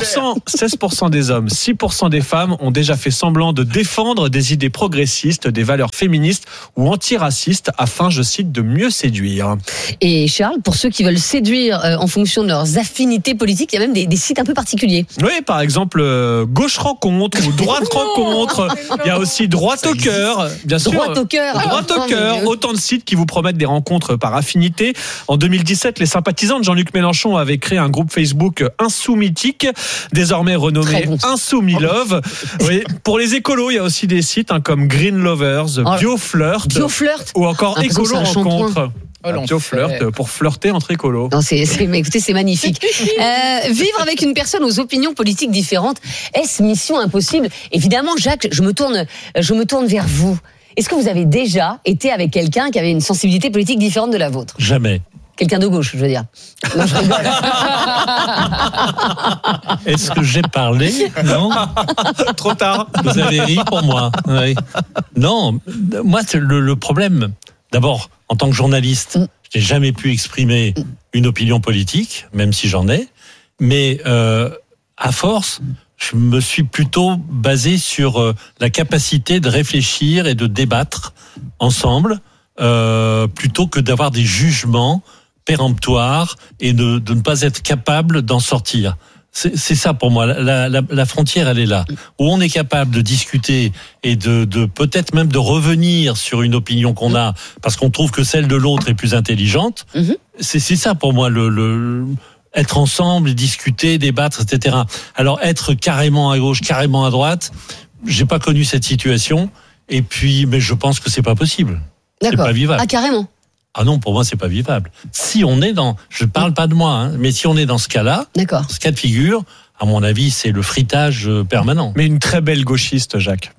16% des hommes, 6% des femmes ont déjà fait semblant de défendre des idées progressistes, des valeurs féministes ou antiracistes afin, je cite, de mieux séduire. Et Charles, pour ceux qui veulent séduire en fonction de leurs affinités politiques, il y a même des sites un peu particuliers. Oui, par exemple, Gauche Rencontre ou Droite Rencontre. Il y a aussi Droite au cœur, bien sûr. Droite au cœur. Droite au cœur. Autant de sites qui vous promettent des rencontres par affinité. En 2017, les sympathisants de Jean-Luc Mélenchon avaient créé un groupe Facebook Insoumitique, désormais renommé Insoumis Love. Oui. Pour les écolos, il y a aussi des sites comme Green Lovers, BioFlirt, ou encore Écolo Rencontre. BioFlirt pour flirter entre écolos. Non, mais écoutez, c'est magnifique. Vivre avec une personne aux opinions politiques différentes, est-ce mission impossible? Évidemment, Jacques, je me tourne vers vous. Est-ce que vous avez déjà été avec quelqu'un qui avait une sensibilité politique différente de la vôtre? Jamais. Quelqu'un de gauche, je veux dire. Non, je rigole. Est-ce que j'ai parlé? Non. Trop tard. Vous avez ri pour moi. Oui. Non, moi, c'est le problème. D'abord, en tant que journaliste, je n'ai jamais pu exprimer une opinion politique, même si j'en ai. Mais à force, je me suis plutôt basé sur la capacité de réfléchir et de débattre ensemble, plutôt que d'avoir des jugements péremptoires et de ne pas être capable d'en sortir. C'est ça pour moi, la frontière elle est là, où on est capable de discuter et de peut-être même de revenir sur une opinion qu'on a, parce qu'on trouve que celle de l'autre est plus intelligente. C'est ça pour moi, être ensemble, discuter, débattre, etc. Alors être carrément à gauche, carrément à droite, j'ai pas connu cette situation, et puis, mais je pense que c'est pas possible. D'accord. C'est pas vivable. Ah, carrément. Ah non, pour moi, c'est pas vivable. Si on est je parle pas de moi, mais si on est dans ce cas-là, ce cas de figure, à mon avis, c'est le fritage permanent. Mais une très belle gauchiste, Jacques.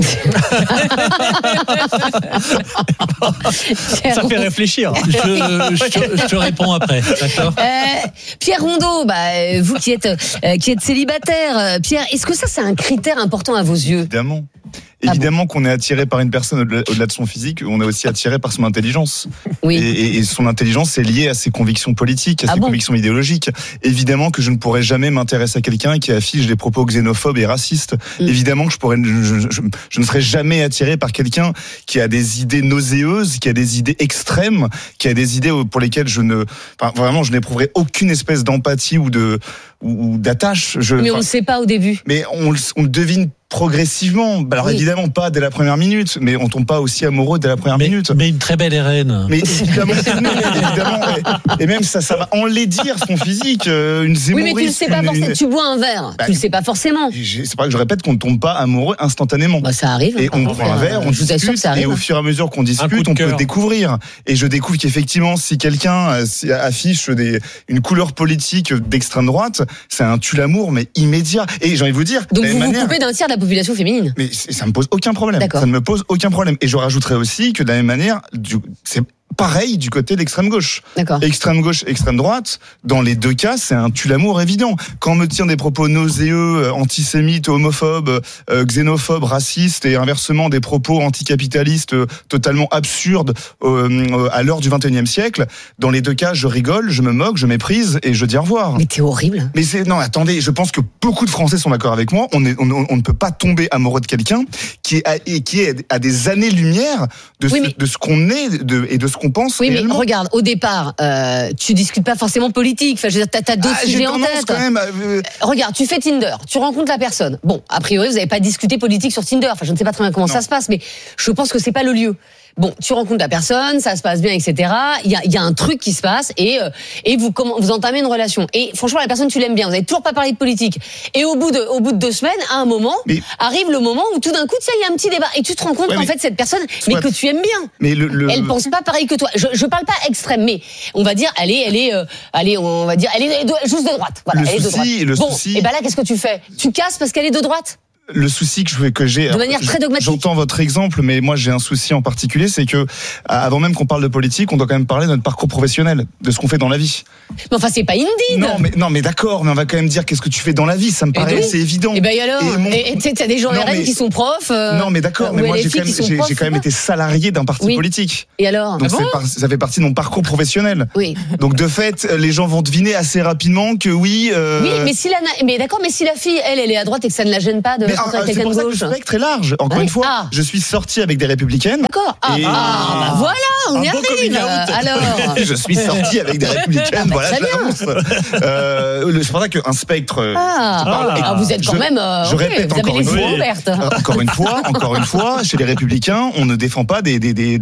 Ça fait réfléchir. Je te réponds après, d'accord. Pierre Rondeau, vous qui êtes célibataire, Pierre, est-ce que ça c'est un critère important à vos yeux? Évidemment qu'on est attiré par une personne au-delà de son physique, on est aussi attiré par son intelligence. Oui. Et son intelligence est liée à ses convictions politiques, à ses convictions idéologiques. Évidemment que je ne pourrais jamais m'intéresser à quelqu'un qui affiche des propos xénophobes et racistes. Évidemment que je ne serais jamais attiré par quelqu'un qui a des idées nauséeuses, qui a des idées extrêmes, qui a des idées pour lesquelles je n'éprouverais aucune espèce d'empathie ou d'attache. Mais on ne sait pas au début. Mais on le devine progressivement. Alors évidemment pas dès la première minute, mais on tombe pas aussi amoureux dès la première minute. Mais une très belle RN. Mais évidemment, et même ça va enlaidir son physique. Une zémorrhée. Oui, mais tu le sais pas forcément. Tu bois un verre, tu le sais pas forcément. C'est pas que je répète qu'on ne tombe pas amoureux instantanément. Ça arrive. Et on prend un verre, on discute, et au fur et à mesure qu'on discute, on peut découvrir. Et je découvre qu'effectivement, si quelqu'un affiche une couleur politique d'extrême droite, c'est un tue-l'amour, mais immédiat. Et j'ai envie de vous dire. Donc vous coupez d'un tiers de la population féminine. Mais ça me pose aucun problème. D'accord. Ça ne me pose aucun problème. Et je rajouterais aussi que de la même manière, Pareil du côté d'extrême gauche. D'accord. Extrême gauche, extrême droite, dans les deux cas, c'est un tue-l'amour évident. Quand on me tient des propos nauséeux, antisémites, homophobes, xénophobes, racistes et inversement des propos anticapitalistes totalement absurdes à l'heure du 21e siècle, dans les deux cas, je rigole, je me moque, je méprise et je dis au revoir. Mais t'es horrible. Mais non, attendez, je pense que beaucoup de Français sont d'accord avec moi. On ne peut pas tomber amoureux de quelqu'un qui est à des années-lumière de ce qu'on est et de ce qu'on pense. Oui, réellement. mais regarde, au départ, tu discutes pas forcément politique. Enfin, je veux dire, t'as d'autres sujets en tête. Quand même, regarde, tu fais Tinder, tu rencontres la personne. Bon, a priori, vous n'avez pas discuté politique sur Tinder. Enfin, je ne sais pas très bien comment ça se passe, mais je pense que c'est pas le lieu. Bon, tu rencontres la personne, ça se passe bien, etc. Il y a un truc qui se passe et vous entamez une relation. Et franchement, la personne, tu l'aimes bien. Vous avez toujours pas parlé de politique. Et au bout de 2 semaines, à un moment, arrive le moment où tout d'un coup, tu sais, il y a un petit débat et tu te rends compte qu'en fait cette personne, mais que tu aimes bien. Mais elle pense pas pareil que toi. Je parle pas extrême, mais on va dire, elle est juste de droite. Voilà, elle est de droite. Bon, et ben là, qu'est-ce que tu fais ? Tu casses parce qu'elle est de droite ? Le souci que j'ai, de manière très dogmatique. J'entends votre exemple, mais moi j'ai un souci en particulier, c'est que avant même qu'on parle de politique, on doit quand même parler de notre parcours professionnel, de ce qu'on fait dans la vie. Mais enfin, c'est pas Indeed. Non, mais d'accord, mais on va quand même dire qu'est-ce que tu fais dans la vie, ça me paraît assez évident. Et ben alors, tu sais, t'as des gens RN qui sont profs. Non, mais d'accord, mais moi j'ai quand même été salarié d'un parti politique. Et alors ? Donc ça fait partie de mon parcours professionnel. Oui. Donc de fait, les gens vont deviner assez rapidement que oui. Oui, mais si la fille, elle est à droite et que ça ne la gêne pas de rencontrer quelqu'un de gauche. Le spectre est large. Encore une fois, je suis sorti avec des républicaines. D'accord. Bah voilà, on y arrive. Alors, je suis sorti avec des républicaines. Voilà, je l'annonce. C'est pour ça qu'un spectre. Vous êtes quand même. Je répète vous avez les yeux ouvertes. Encore une fois, chez les républicains, on ne défend pas des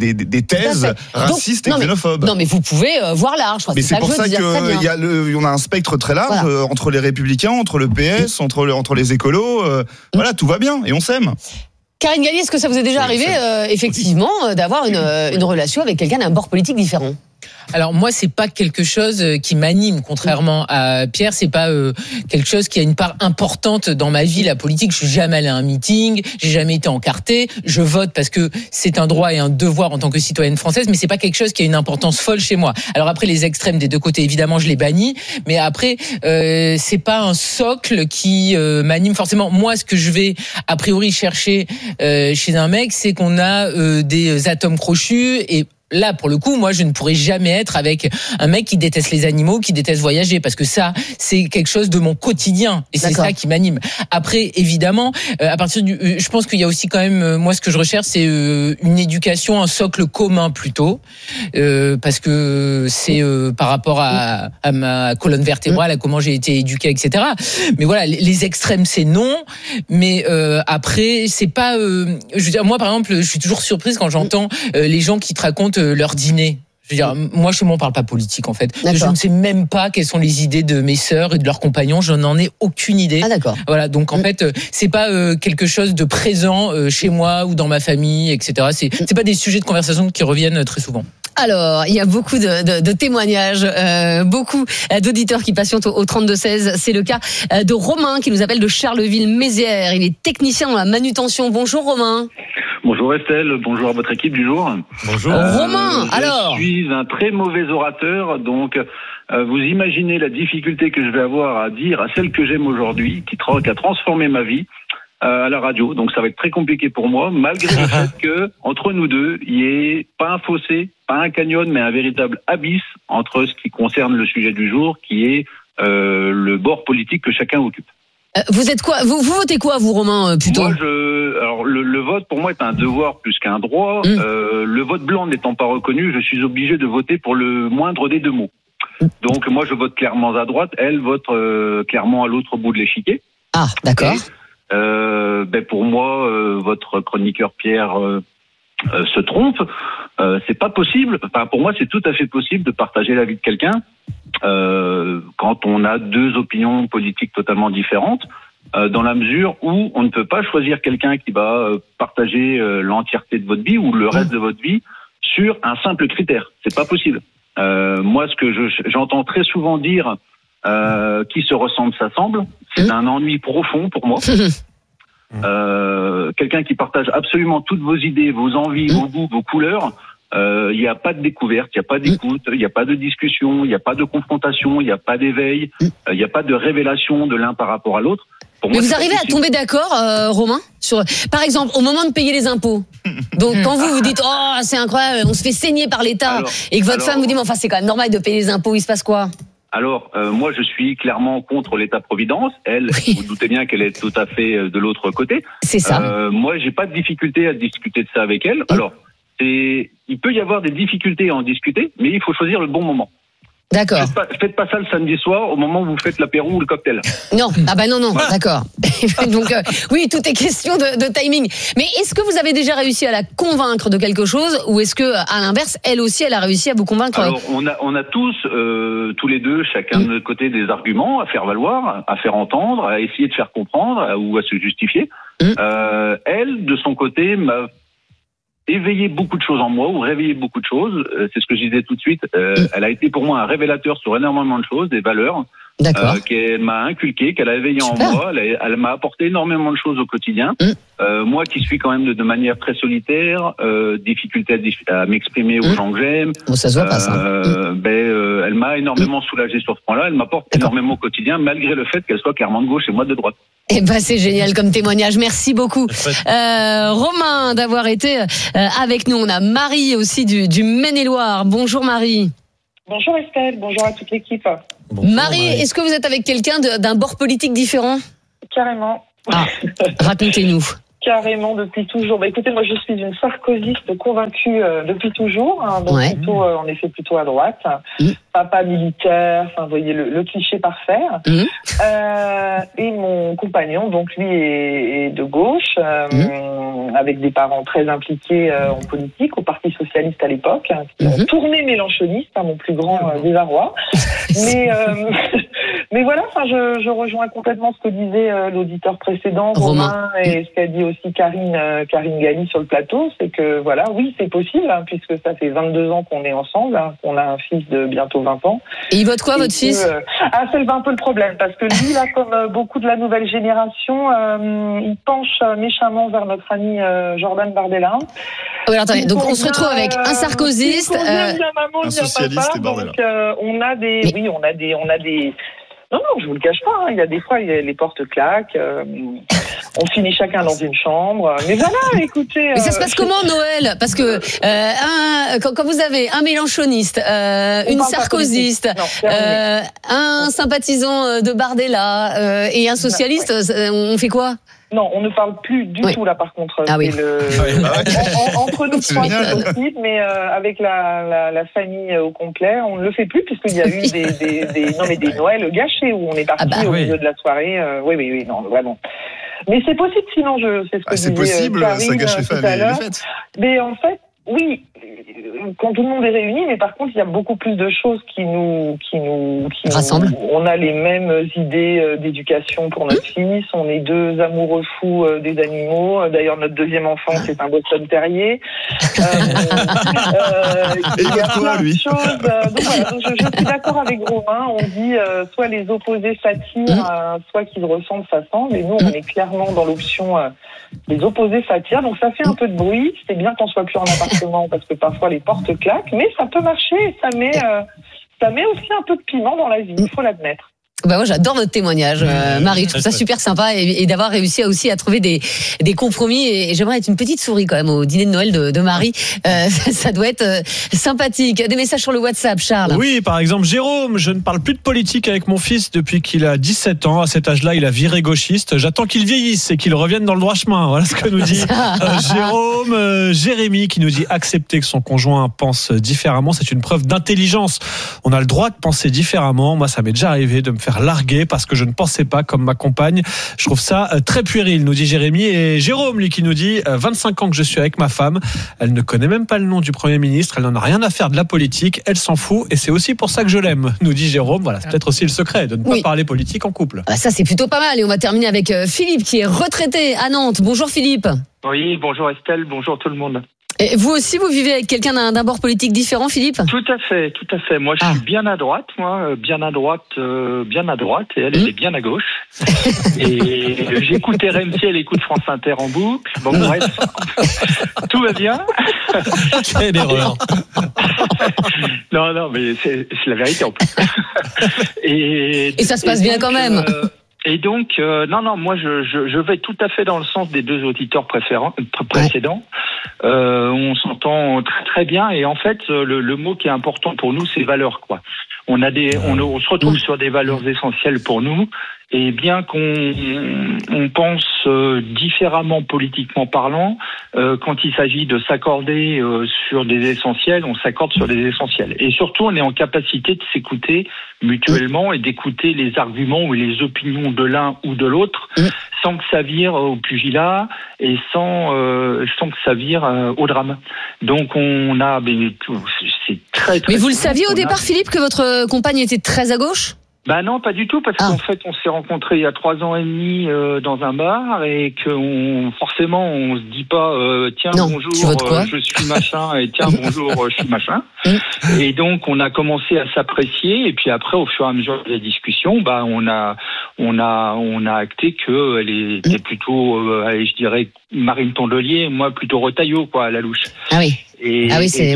thèses racistes et xénophobes. Non, mais vous pouvez voir large. Mais c'est pour ça qu'on a un spectre très large entre les républicains, entre le PS, entre les écolos. Voilà, tout va bien et on s'aime. Karine Galli, est-ce que ça vous est déjà arrivé, effectivement, d'avoir une relation avec quelqu'un d'un bord politique différent ? Alors moi, c'est pas quelque chose qui m'anime, contrairement à Pierre. C'est pas quelque chose qui a une part importante dans ma vie. La politique, je suis jamais allé à un meeting, j'ai jamais été encarté. Je vote parce que c'est un droit et un devoir en tant que citoyenne française, mais c'est pas quelque chose qui a une importance folle chez moi. Alors après, les extrêmes des deux côtés, évidemment, je les bannis. Mais après, c'est pas un socle qui m'anime forcément. Moi, ce que je vais a priori chercher chez un mec, c'est qu'on a des atomes crochus et là, pour le coup, moi, je ne pourrais jamais être avec un mec qui déteste les animaux, qui déteste voyager, parce que ça, c'est quelque chose de mon quotidien, et c'est ça qui m'anime. Après, évidemment, à partir je pense qu'il y a aussi quand même, moi, ce que je recherche, c'est une éducation, un socle commun plutôt, parce que c'est par rapport à ma colonne vertébrale, à comment j'ai été éduqué, etc. Mais voilà, les extrêmes, c'est non. Mais après, c'est pas. Je veux dire, moi, par exemple, je suis toujours surprise quand j'entends les gens qui te racontent leur dîner. Je veux dire, moi, chez moi, on parle pas politique, en fait. Je ne sais même pas quelles sont les idées de mes sœurs et de leurs compagnons. Je n'en ai aucune idée. Ah, d'accord. Voilà. Donc, en fait, c'est pas quelque chose de présent chez moi ou dans ma famille, etc. C'est pas des sujets de conversation qui reviennent très souvent. Alors, il y a beaucoup de témoignages, beaucoup d'auditeurs qui patientent au 32-16. C'est le cas de Romain qui nous appelle de Charleville-Mézières. Il est technicien dans la manutention. Bonjour Romain. Bonjour Estelle, bonjour à votre équipe du jour. Bonjour. Romain, alors. Je suis un très mauvais orateur, donc vous imaginez la difficulté que je vais avoir à dire à celle que j'aime aujourd'hui, qui a transformé ma vie à la radio. Donc ça va être très compliqué pour moi, malgré le fait que entre nous deux, il n'y ait pas un fossé, pas un canyon, mais un véritable abysse entre ce qui concerne le sujet du jour, qui est le bord politique que chacun occupe. Vous êtes quoi ? Vous votez quoi, vous, Romain, plutôt ? Moi, alors le vote pour moi est un devoir plus qu'un droit. Le vote blanc n'étant pas reconnu, je suis obligé de voter pour le moindre des deux mots. Donc moi, je vote clairement à droite. Elle vote clairement à l'autre bout de l'échiquier. Ah, d'accord. Et, pour moi, votre chroniqueur Pierre se trompe. C'est pas possible. Enfin, pour moi, c'est tout à fait possible de partager la vie de quelqu'un. Quand on a deux opinions politiques totalement différentes, dans la mesure où on ne peut pas choisir quelqu'un qui va partager l'entièreté de votre vie ou le reste de votre vie sur un simple critère. C'est pas possible. Moi, ce que j'entends très souvent dire, qui se ressemble s'assemble, c'est un ennui profond pour moi. Quelqu'un qui partage absolument toutes vos idées, vos envies, vos goûts, vos couleurs, Il n'y a pas de découverte, il n'y a pas d'écoute, il n'y a pas de discussion, il n'y a pas de confrontation, il n'y a pas d'éveil, il n'y a pas de révélation de l'un par rapport à l'autre. Mais vous arrivez à tomber d'accord, Romain, sur, par exemple, au moment de payer les impôts. Donc, quand vous dites, oh, c'est incroyable, on se fait saigner par l'État, et que votre femme vous dit, mais enfin, c'est quand même normal de payer les impôts, il se passe quoi? Alors, moi, je suis clairement contre l'État-providence. Elle, vous doutez bien qu'elle est tout à fait de l'autre côté. C'est ça. Moi, j'ai pas de difficulté à discuter de ça avec elle. Alors, il peut y avoir des difficultés à en discuter, mais il faut choisir le bon moment. D'accord. Faites pas ça le samedi soir au moment où vous faites l'apéro ou le cocktail. Non, non, voilà. D'accord. Donc oui, tout est question de timing. Mais est-ce que vous avez déjà réussi à la convaincre de quelque chose, ou est-ce que à l'inverse, elle aussi, elle a réussi à vous convaincre? Alors on a tous les deux, chacun de notre côté, des arguments à faire valoir, à faire entendre, à essayer de faire comprendre ou à se justifier. Elle, de son côté, m'a éveillé beaucoup de choses en moi, ou réveillé beaucoup de choses. C'est ce que je disais tout de suite. Elle a été pour moi un révélateur sur énormément de choses, des valeurs qu'elle m'a inculquées, qu'elle a éveillées en moi. Elle m'a apporté énormément de choses au quotidien. Moi qui suis quand même de manière très solitaire, difficulté à m'exprimer aux gens que j'aime. Ça se voit pas, ça. Elle m'a énormément soulagé sur ce point-là. Elle m'apporte énormément au quotidien, malgré le fait qu'elle soit clairement de gauche et moi de droite. Eh ben, c'est génial comme témoignage. Merci beaucoup, Romain, d'avoir été avec nous. On a Marie aussi du Maine-et-Loire. Bonjour Marie. Bonjour Estelle, bonjour à toute l'équipe. Marie, est-ce que vous êtes avec quelqu'un d'un bord politique différent? Carrément. Racontez-nous. Carrément, depuis toujours. Écoutez, moi je suis une sarkozyste convaincue depuis toujours, donc plutôt à droite. Papa militaire, vous voyez le cliché parfait. Et mon compagnon, donc lui est de gauche, avec des parents très impliqués en politique, au Parti socialiste à l'époque, qui ont tourné mélanchoniste, mon plus grand désarroi. Mais voilà, je rejoins complètement ce que disait l'auditeur précédent, Romain, et ce qu'a dit aussi Karine Galli sur le plateau, c'est que voilà, oui, c'est possible, puisque ça fait 22 ans qu'on est ensemble, qu'on a un fils de bientôt 20 ans. Et il vote quoi, votre fils? C'est un peu le problème, parce que lui, là, comme beaucoup de la nouvelle génération, il penche méchamment vers notre ami Jordan Bardella. Oui, attendez, donc on se retrouve avec un sarkozyste, un socialiste et Bardella. Donc on a des... Non, je vous le cache pas. Il y a des fois, les portes claquent. On finit chacun dans une chambre. Mais voilà, écoutez. Mais ça se passe comment, Noël? Parce que quand vous avez un mélanchoniste, une sarkozyste, un sympathisant de Bardella et un socialiste, on fait quoi? Non, on ne parle plus du tout là par contre. Entre nous trois, c'est possible, mais avec la famille au complet, on ne le fait plus puisqu'il y a eu des Noëls gâchés où on est parti au milieu de la soirée. Oui, non, vraiment. Mais c'est possible, sinon c'est ce que c'est possible, Karine, ça gâche les fêtes. Mais en fait, oui, quand tout le monde est réuni, mais par contre, il y a beaucoup plus de choses qui nous rassemblent. On a les mêmes idées d'éducation pour notre fils. On est deux amoureux fous des animaux. D'ailleurs, notre deuxième enfant, c'est un Boston Terrier. Il y a plein de choses. Donc je suis d'accord avec Romain. On dit soit les opposés s'attirent, soit qu'ils ressemblent, s'assemblent. Et nous, on est clairement dans l'option les opposés s'attirent. Donc ça fait un peu de bruit. C'est bien qu'on soit plus en appartement parce que parfois les portes claquent, mais ça peut marcher et ça met aussi un peu de piment dans la vie, il faut l'admettre. Moi j'adore votre témoignage, Marie, je trouve ça super sympa et d'avoir réussi aussi à trouver des compromis, et j'aimerais être une petite souris quand même au dîner de Noël de Marie. Ça doit être sympathique. Des messages sur le WhatsApp, Charles. Oui, par exemple Jérôme: je ne parle plus de politique avec mon fils depuis qu'il a 17 ans. À cet âge-là, il a viré gauchiste. J'attends qu'il vieillisse et qu'il revienne dans le droit chemin. Voilà ce que nous dit Jérôme. Jérémy qui nous dit: accepter que son conjoint pense différemment, c'est une preuve d'intelligence. On a le droit de penser différemment. Moi, ça m'est déjà arrivé de me faire larguer parce que je ne pensais pas comme ma compagne. Je trouve ça très puéril, nous dit Jérémy. Et Jérôme, lui, qui nous dit: 25 ans que je suis avec ma femme, elle ne connaît même pas le nom du Premier ministre, elle n'en a rien à faire de la politique, elle s'en fout, et c'est aussi pour ça que je l'aime, nous dit Jérôme. Voilà, c'est peut-être aussi le secret de ne pas parler politique en couple. Ça, c'est plutôt pas mal. Et on va terminer avec Philippe, qui est retraité à Nantes. Bonjour Philippe. Oui, bonjour Estelle, bonjour tout le monde. Et vous aussi, vous vivez avec quelqu'un d'un bord politique différent, Philippe? Tout à fait. Moi, je suis bien à droite, bien à droite, et elle est bien à gauche. Et j'écoute RMC, elle écoute France Inter en boucle. Bon, bref, tout va bien. Quelle erreur. Non, mais c'est la vérité en plus. Et ça se passe bien quand même. Et donc, non, moi je vais tout à fait dans le sens des deux auditeurs précédents. On s'entend très très bien et en fait le mot qui est important pour nous c'est valeurs quoi. On se retrouve sur des valeurs essentielles pour nous et bien qu'on pense différemment politiquement parlant, quand il s'agit de s'accorder sur des essentiels, on s'accorde sur des essentiels. Et surtout, on est en capacité de s'écouter mutuellement et d'écouter les arguments ou les opinions de l'un ou de l'autre sans que ça vire au pugilat et sans que ça vire au drame. Donc c'est très très. Mais vous le saviez au départ, Philippe, que votre compagne était très à gauche ? Bah non, pas du tout, parce qu'en fait, on s'est rencontrés il y a 3 ans et demi dans un bar et forcément, on se dit pas tiens bonjour, je suis machin et tiens bonjour, je suis machin. Et donc, on a commencé à s'apprécier et puis après, au fur et à mesure de la discussion, bah on a acté que elle était plutôt, je dirais Marine Tondelier, moi plutôt Retailleau quoi à la louche. Ah oui. Et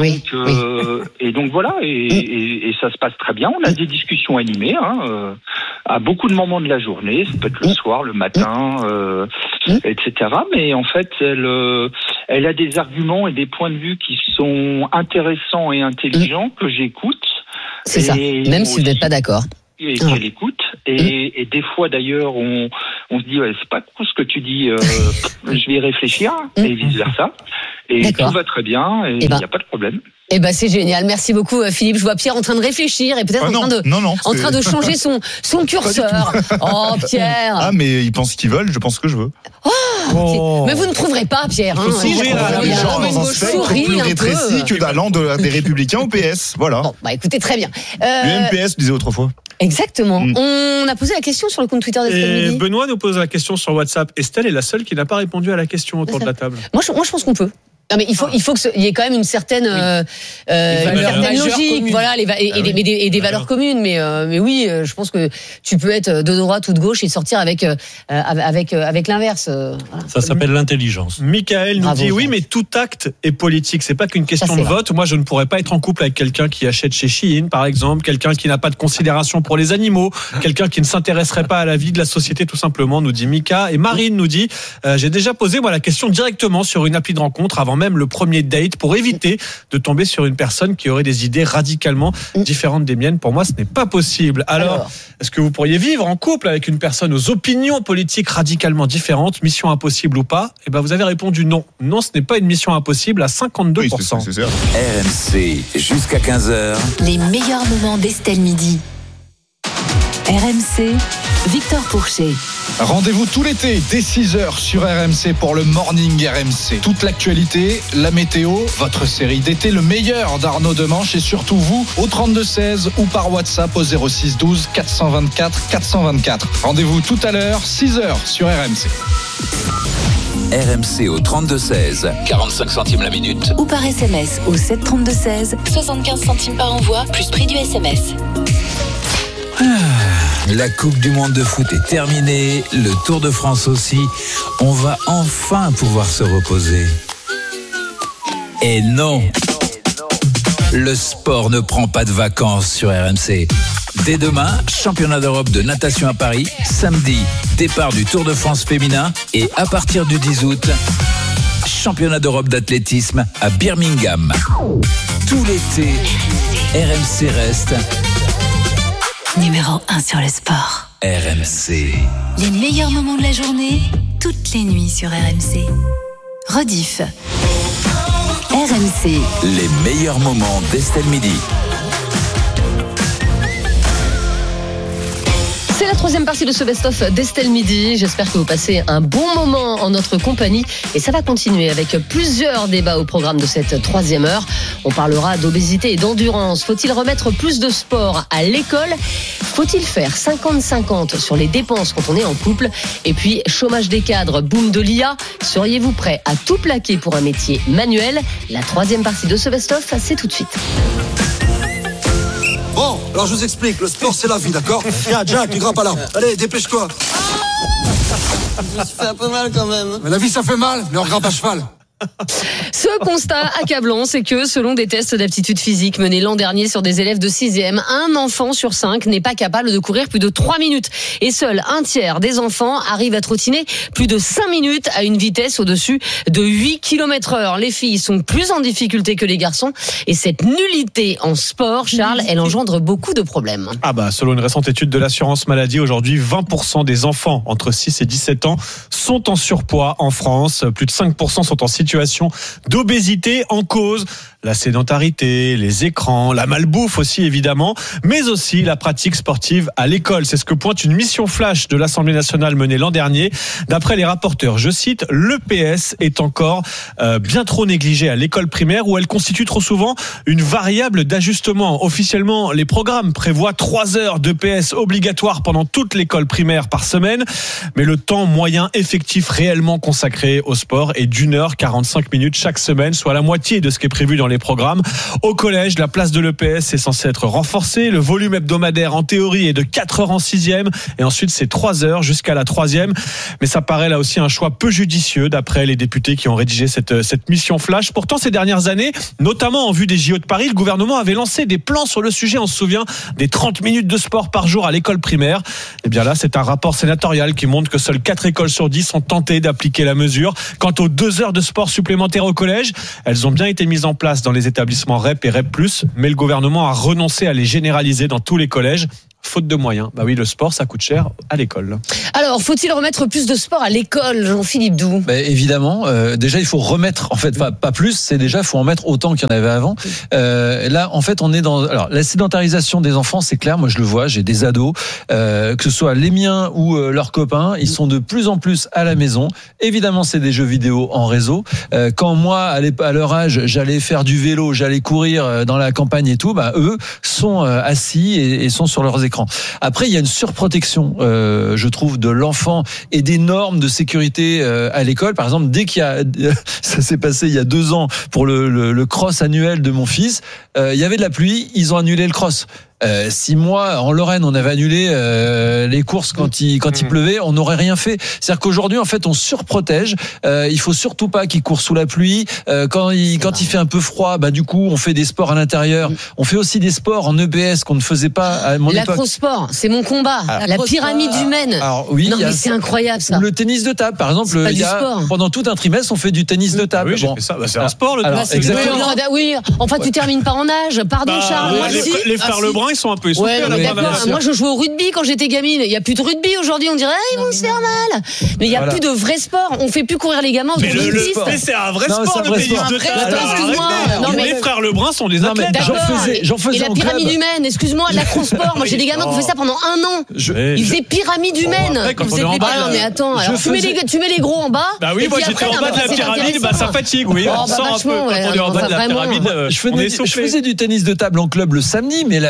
donc voilà, et ça se passe très bien. On a des discussions animées à beaucoup de moments de la journée. Ça peut être le soir, le matin, etc. Mais en fait, elle a des arguments et des points de vue qui sont intéressants et intelligents que j'écoute. C'est ça. Même si vous n'êtes pas d'accord. Et qu'elle écoute. Et des fois, d'ailleurs, on se dit, c'est pas cool ce que tu dis, je vais y réfléchir, et vice-versa. Et tout va très bien, et il n'y a pas de problème. Eh ben c'est génial, merci beaucoup Philippe. Je vois Pierre en train de réfléchir et peut-être en train de changer son curseur. Oh Pierre. Ah mais ils pensent qu'ils veulent, je pense que je veux. Oh. Mais vous ne trouverez pas Pierre. Il faut s'ouvrir à les gens dans un spectre plus rétréci que d'allant des Républicains au PS. Voilà. Bon, bah écoutez très bien. L'UMPS disait autrefois. Exactement. On a posé la question sur le compte Twitter d'Estelle Midi. Benoît nous pose la question sur WhatsApp. Estelle est la seule qui n'a pas répondu à la question autour de la table. Moi je pense qu'on peut. Non mais il faut qu'il y ait quand même une certaine logique, voilà, et des valeurs communes. Mais oui, je pense que tu peux être de droite ou de gauche et sortir avec l'inverse. Voilà. Ça s'appelle l'intelligence. Michael nous dit oui, mais tout acte est politique. C'est pas qu'une question de vote. Moi, je ne pourrais pas être en couple avec quelqu'un qui achète chez Shein, par exemple, quelqu'un qui n'a pas de considération pour les animaux, quelqu'un qui ne s'intéresserait pas à la vie de la société, tout simplement, nous dit Mika. Et Marine nous dit j'ai déjà posé la question directement sur une appli de rencontre avant même le premier date pour éviter de tomber sur une personne qui aurait des idées radicalement différentes des miennes. Pour moi, ce n'est pas possible. Alors, est-ce que vous pourriez vivre en couple avec une personne aux opinions politiques radicalement différentes, mission impossible ou pas? Eh ben, vous avez répondu non. Non, ce n'est pas une mission impossible à 52%. Oui, c'est ça. RMC, jusqu'à 15h. Les meilleurs moments d'Estelle Midi. RMC, Victor Pourchet. Rendez-vous tout l'été dès 6h sur RMC pour le Morning RMC. Toute l'actualité, la météo, votre série d'été, le meilleur d'Arnaud Demanche et surtout vous au 32-16 ou par WhatsApp au 06 12 424 424. Rendez-vous tout à l'heure, 6h sur RMC. RMC au 32-16, 45 centimes la minute. Ou par SMS au 732-16, 75 centimes par envoi, plus prix du SMS. La Coupe du Monde de foot est terminée, le Tour de France aussi. On va enfin pouvoir se reposer. Et non, le sport ne prend pas de vacances sur RMC. Dès demain, championnat d'Europe de natation à Paris. Samedi, départ du Tour de France féminin. Et à partir du 10 août, championnat d'Europe d'athlétisme à Birmingham. Tout l'été, RMC reste numéro 1 sur le sport. RMC. Les meilleurs moments de la journée, toutes les nuits sur RMC. Rediff. RMC. Les meilleurs moments d'Estelle Midi. C'est la troisième partie de ce best-of d'Estelle Midi. J'espère que vous passez un bon moment en notre compagnie. Et ça va continuer avec plusieurs débats au programme de cette troisième heure. On parlera d'obésité et d'endurance. Faut-il remettre plus de sport à l'école? Faut-il faire 50-50 sur les dépenses quand on est en couple? Et puis, chômage des cadres, boom de l'IA. Seriez-vous prêt à tout plaquer pour un métier manuel? La troisième partie de ce best-of, c'est tout de suite. Bon, alors je vous explique, le sport c'est la vie, d'accord? Tiens, Jack, tu grimpes à l'arbre. Allez, dépêche-toi. Je me suis fait un peu mal quand même. Mais la vie ça fait mal, mais on grimpe à cheval. Ce constat accablant, c'est que selon des tests d'aptitude physique menés l'an dernier sur des élèves de 6e, un enfant sur 5 n'est pas capable de courir plus de 3 minutes. Et seul un tiers des enfants arrivent à trottiner plus de 5 minutes à une vitesse au-dessus de 8 km/h. Les filles sont plus en difficulté que les garçons. Et cette nullité en sport, Charles, elle engendre beaucoup de problèmes. Selon une récente étude de l'assurance maladie, aujourd'hui, 20% des enfants entre 6 et 17 ans sont en surpoids en France. Plus de 5% sont en situation d'obésité, en cause la sédentarité, les écrans, la malbouffe aussi évidemment, mais aussi la pratique sportive à l'école. C'est ce que pointe une mission flash de l'Assemblée nationale menée l'an dernier. D'après les rapporteurs, je cite, l'EPS est encore bien trop négligée à l'école primaire où elle constitue trop souvent une variable d'ajustement. Officiellement, les programmes prévoient 3 heures d'EPS obligatoires pendant toute l'école primaire par semaine, mais le temps moyen effectif réellement consacré au sport est d'1h45 chaque semaine, soit la moitié de ce qui est prévu dans les programmes. Au collège, la place de l'EPS est censée être renforcée. Le volume hebdomadaire, en théorie, est de 4 heures en 6e et ensuite c'est 3 heures jusqu'à la 3e. Mais ça paraît là aussi un choix peu judicieux d'après les députés qui ont rédigé cette mission flash. Pourtant, ces dernières années, notamment en vue des JO de Paris, le gouvernement avait lancé des plans sur le sujet. On se souvient des 30 minutes de sport par jour à l'école primaire. Et bien là, c'est un rapport sénatorial qui montre que seules 4 écoles sur 10 ont tenté d'appliquer la mesure. Quant aux 2 heures de sport supplémentaires au collège, elles ont bien été mises en place dans les établissements REP et REP+, mais le gouvernement a renoncé à les généraliser dans tous les collèges. Faute de moyens. Oui, le sport, ça coûte cher à l'école. Alors, faut-il remettre plus de sport à l'école, Jean-Philippe Doux ? Évidemment. Déjà, il faut remettre, en fait, pas plus, c'est déjà, il faut en mettre autant qu'il y en avait avant. Là, en fait, on est dans... Alors, la sédentarisation des enfants, c'est clair, moi je le vois, j'ai des ados, que ce soit les miens ou leurs copains, ils sont de plus en plus à la maison. Évidemment, c'est des jeux vidéo en réseau. Quand moi, à leur âge, j'allais faire du vélo, j'allais courir dans la campagne et tout, eux sont assis et sont sur leurs écrans. Après, il y a une surprotection, je trouve, de l'enfant et des normes de sécurité à l'école. Par exemple, dès qu'il y a, ça s'est passé il y a 2 ans pour le cross annuel de mon fils, il y avait de la pluie, ils ont annulé le cross. Si moi, en Lorraine, on avait annulé les courses quand il pleuvait, on n'aurait rien fait. C'est-à-dire qu'aujourd'hui, en fait, on surprotège. Il faut surtout pas qu'il court sous la pluie. Quand il fait un peu froid, du coup, on fait des sports à l'intérieur. On fait aussi des sports en EPS qu'on ne faisait pas à mon époque. L'acrosport, c'est mon combat. La pyramide humaine. Alors, oui, non, mais c'est incroyable ça. Le tennis de table, par exemple, pendant tout un trimestre, on fait du tennis de table. Oui, j'ai fait ça. C'est un sport, le tennis. Exactement. Oui, enfin, tu termines pas en âge. Pardon, Charles. Les frères Lebrun, ils sont un peu essoufflés. Moi, je jouais au rugby quand j'étais gamine. Il n'y a plus de rugby aujourd'hui. On dirait, ils vont se faire mal. Mais il n'y a plus de vrai sport. On fait plus courir les gamins. Mais c'est un vrai sport, le tennis de table. Excuse-moi. Les frères Lebrun sont des athlètes. J'en faisais et la pyramide humaine, excuse-moi, l'acrosport. Moi, j'ai des gamins qui ont fait ça pendant 1 an. Ils faisaient pyramide humaine. Non, mais attends. Tu mets les gros en bas. Bah oui, moi j'étais en bas de la pyramide. Ça fatigue, oui. On sort un peu quand on est en bas de la pyramide. Je faisais du tennis de table en club le samedi, mais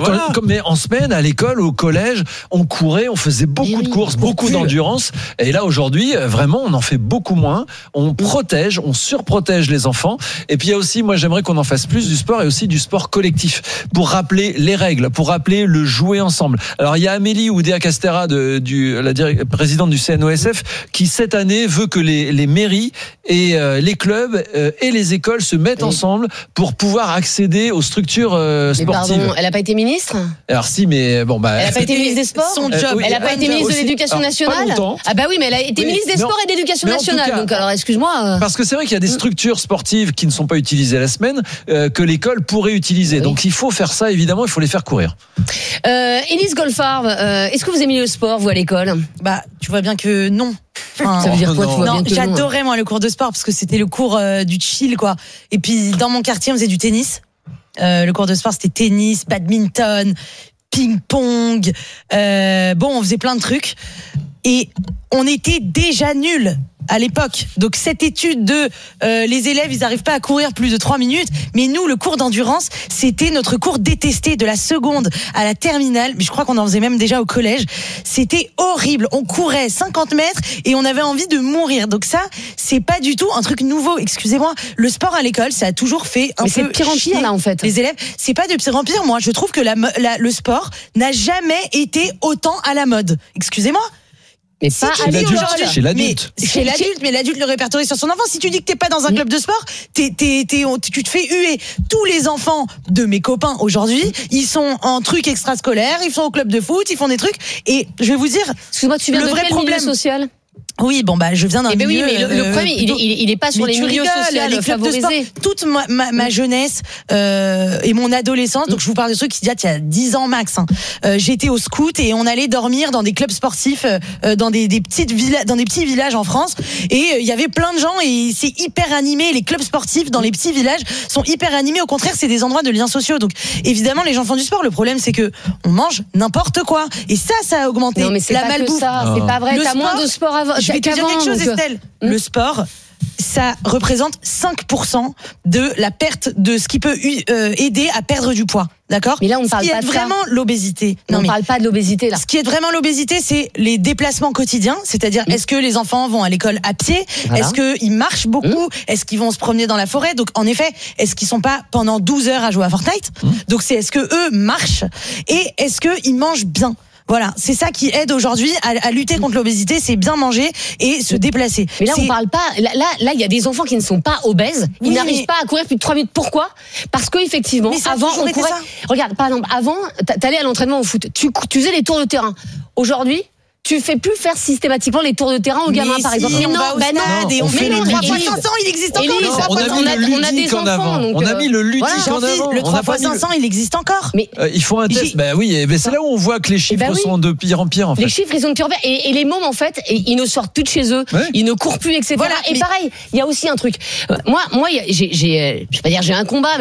en semaine, à l'école, au collège, on courait, on faisait beaucoup de courses, beaucoup d'endurance. Et là, aujourd'hui, vraiment, on en fait beaucoup moins. On protège, on surprotège les enfants. Et puis, il y a aussi, moi, j'aimerais qu'on en fasse plus du sport et aussi du sport collectif pour rappeler les règles, pour rappeler le jouer ensemble. Alors, il y a Amélie Oudéa-Castéra, la présidente du CNOSF, qui, cette année, veut que les mairies et les clubs et les écoles se mettent ensemble pour pouvoir accéder aux structures sportives. Pardon, elle n'a pas été ministre ? Alors si, mais bon, elle n'a pas été ministre des Sports. Son job. Elle n'a pas été ministre de l'Éducation nationale. Ah bah oui, mais elle a été ministre des Sports et de l'Éducation nationale. Donc alors, excuse-moi. Parce que c'est vrai qu'il y a des structures sportives qui ne sont pas utilisées la semaine que l'école pourrait utiliser. Donc il faut faire ça, évidemment, il faut les faire courir. Élise Goldfarb, est-ce que vous aimez le sport, vous, à l'école ? Tu vois bien que non. Ça veut dire quoi, tu vois bien que j'adorais moi le cours de sport parce que c'était le cours du chill, quoi. Et puis dans mon quartier, on faisait du tennis. Le cours de sport, c'était tennis, badminton, ping-pong. On faisait plein de trucs. Et on était déjà nuls à l'époque. Donc cette étude de les élèves, ils n'arrivent pas à courir plus de 3 minutes. Mais nous, le cours d'endurance, c'était notre cours détesté de la seconde à la terminale. Mais je crois qu'on en faisait même déjà au collège. C'était horrible. On courait 50 mètres et on avait envie de mourir. Donc ça, c'est pas du tout un truc nouveau. Excusez-moi. Le sport à l'école, ça a toujours fait un peu c'est pire en pire, là, en fait. Les élèves, c'est pas de pire en pire. Moi, je trouve que le sport n'a jamais été autant à la mode. Excusez-moi. Mais pas chez l'adulte. Chez l'adulte, mais l'adulte le répertorie sur son enfant. Si tu dis que t'es pas dans un club de sport, tu te fais huer. Tous les enfants de mes copains aujourd'hui, ils sont en truc extrascolaire, ils sont au club de foot, ils font des trucs. Et je vais vous dire, excuse-moi, tu viens de quel milieu social ? Oui, bon je viens d'un milieu. Oui, mais le problème, il est pas sur les milieux sociaux favorisés. Toute ma jeunesse et mon adolescence, donc je vous parle de trucs qui datent il y a 10 ans max. J'étais au scout et on allait dormir dans des clubs sportifs, dans des petits villages en France. Et il y avait plein de gens et c'est hyper animé. Les clubs sportifs dans les petits villages sont hyper animés. Au contraire, c'est des endroits de liens sociaux. Donc évidemment, les gens font du sport. Le problème, c'est que on mange n'importe quoi. Et ça a augmenté. Non, mais c'est la pas malbouffe. Que ça. C'est pas vrai. T'as moins de sport avant. Je vais te dire quelque chose, Estelle. Le sport, ça représente 5% de la perte de ce qui peut aider à perdre du poids. D'accord ? Mais là, on ne parle pas de vraiment l'obésité. On ne parle pas de l'obésité, là. Ce qui est vraiment l'obésité, c'est les déplacements quotidiens. C'est-à-dire, est-ce que les enfants vont à l'école à pied ? Est-ce qu'ils marchent beaucoup ? Est-ce qu'ils vont se promener dans la forêt ? Donc, en effet, est-ce qu'ils sont pas pendant 12 heures à jouer à Fortnite ? Donc, c'est est-ce que eux marchent ? Et est-ce qu'ils mangent bien ? Voilà, c'est ça qui aide aujourd'hui à lutter contre l'obésité, c'est bien manger et se déplacer. Mais là, on parle pas. Là, il y a des enfants qui ne sont pas obèses. Ils n'arrivent pas à courir plus de 3 minutes. Pourquoi ? Parce que effectivement, avant, on courait. Regarde, par exemple, avant, t'allais à l'entraînement au foot. Tu faisais les tours de terrain. Aujourd'hui, tu fais plus faire systématiquement les tours de terrain aux gamins, par exemple. Mais non, et on fait le 3x500, il existe encore. On a mis le ludique en avant. On a mis le ludique en avant. Le 3x500, il existe encore. Mais il faut un test. Ben oui, c'est là où on voit que les chiffres sont de pire en pire, en fait. Les chiffres, ils sont de pire en pire. Et les mômes, en fait, ils ne sortent plus de chez eux. Ils ne courent plus, etc. Et pareil, il y a aussi un truc. Moi, je vais pas dire j'ai un combat,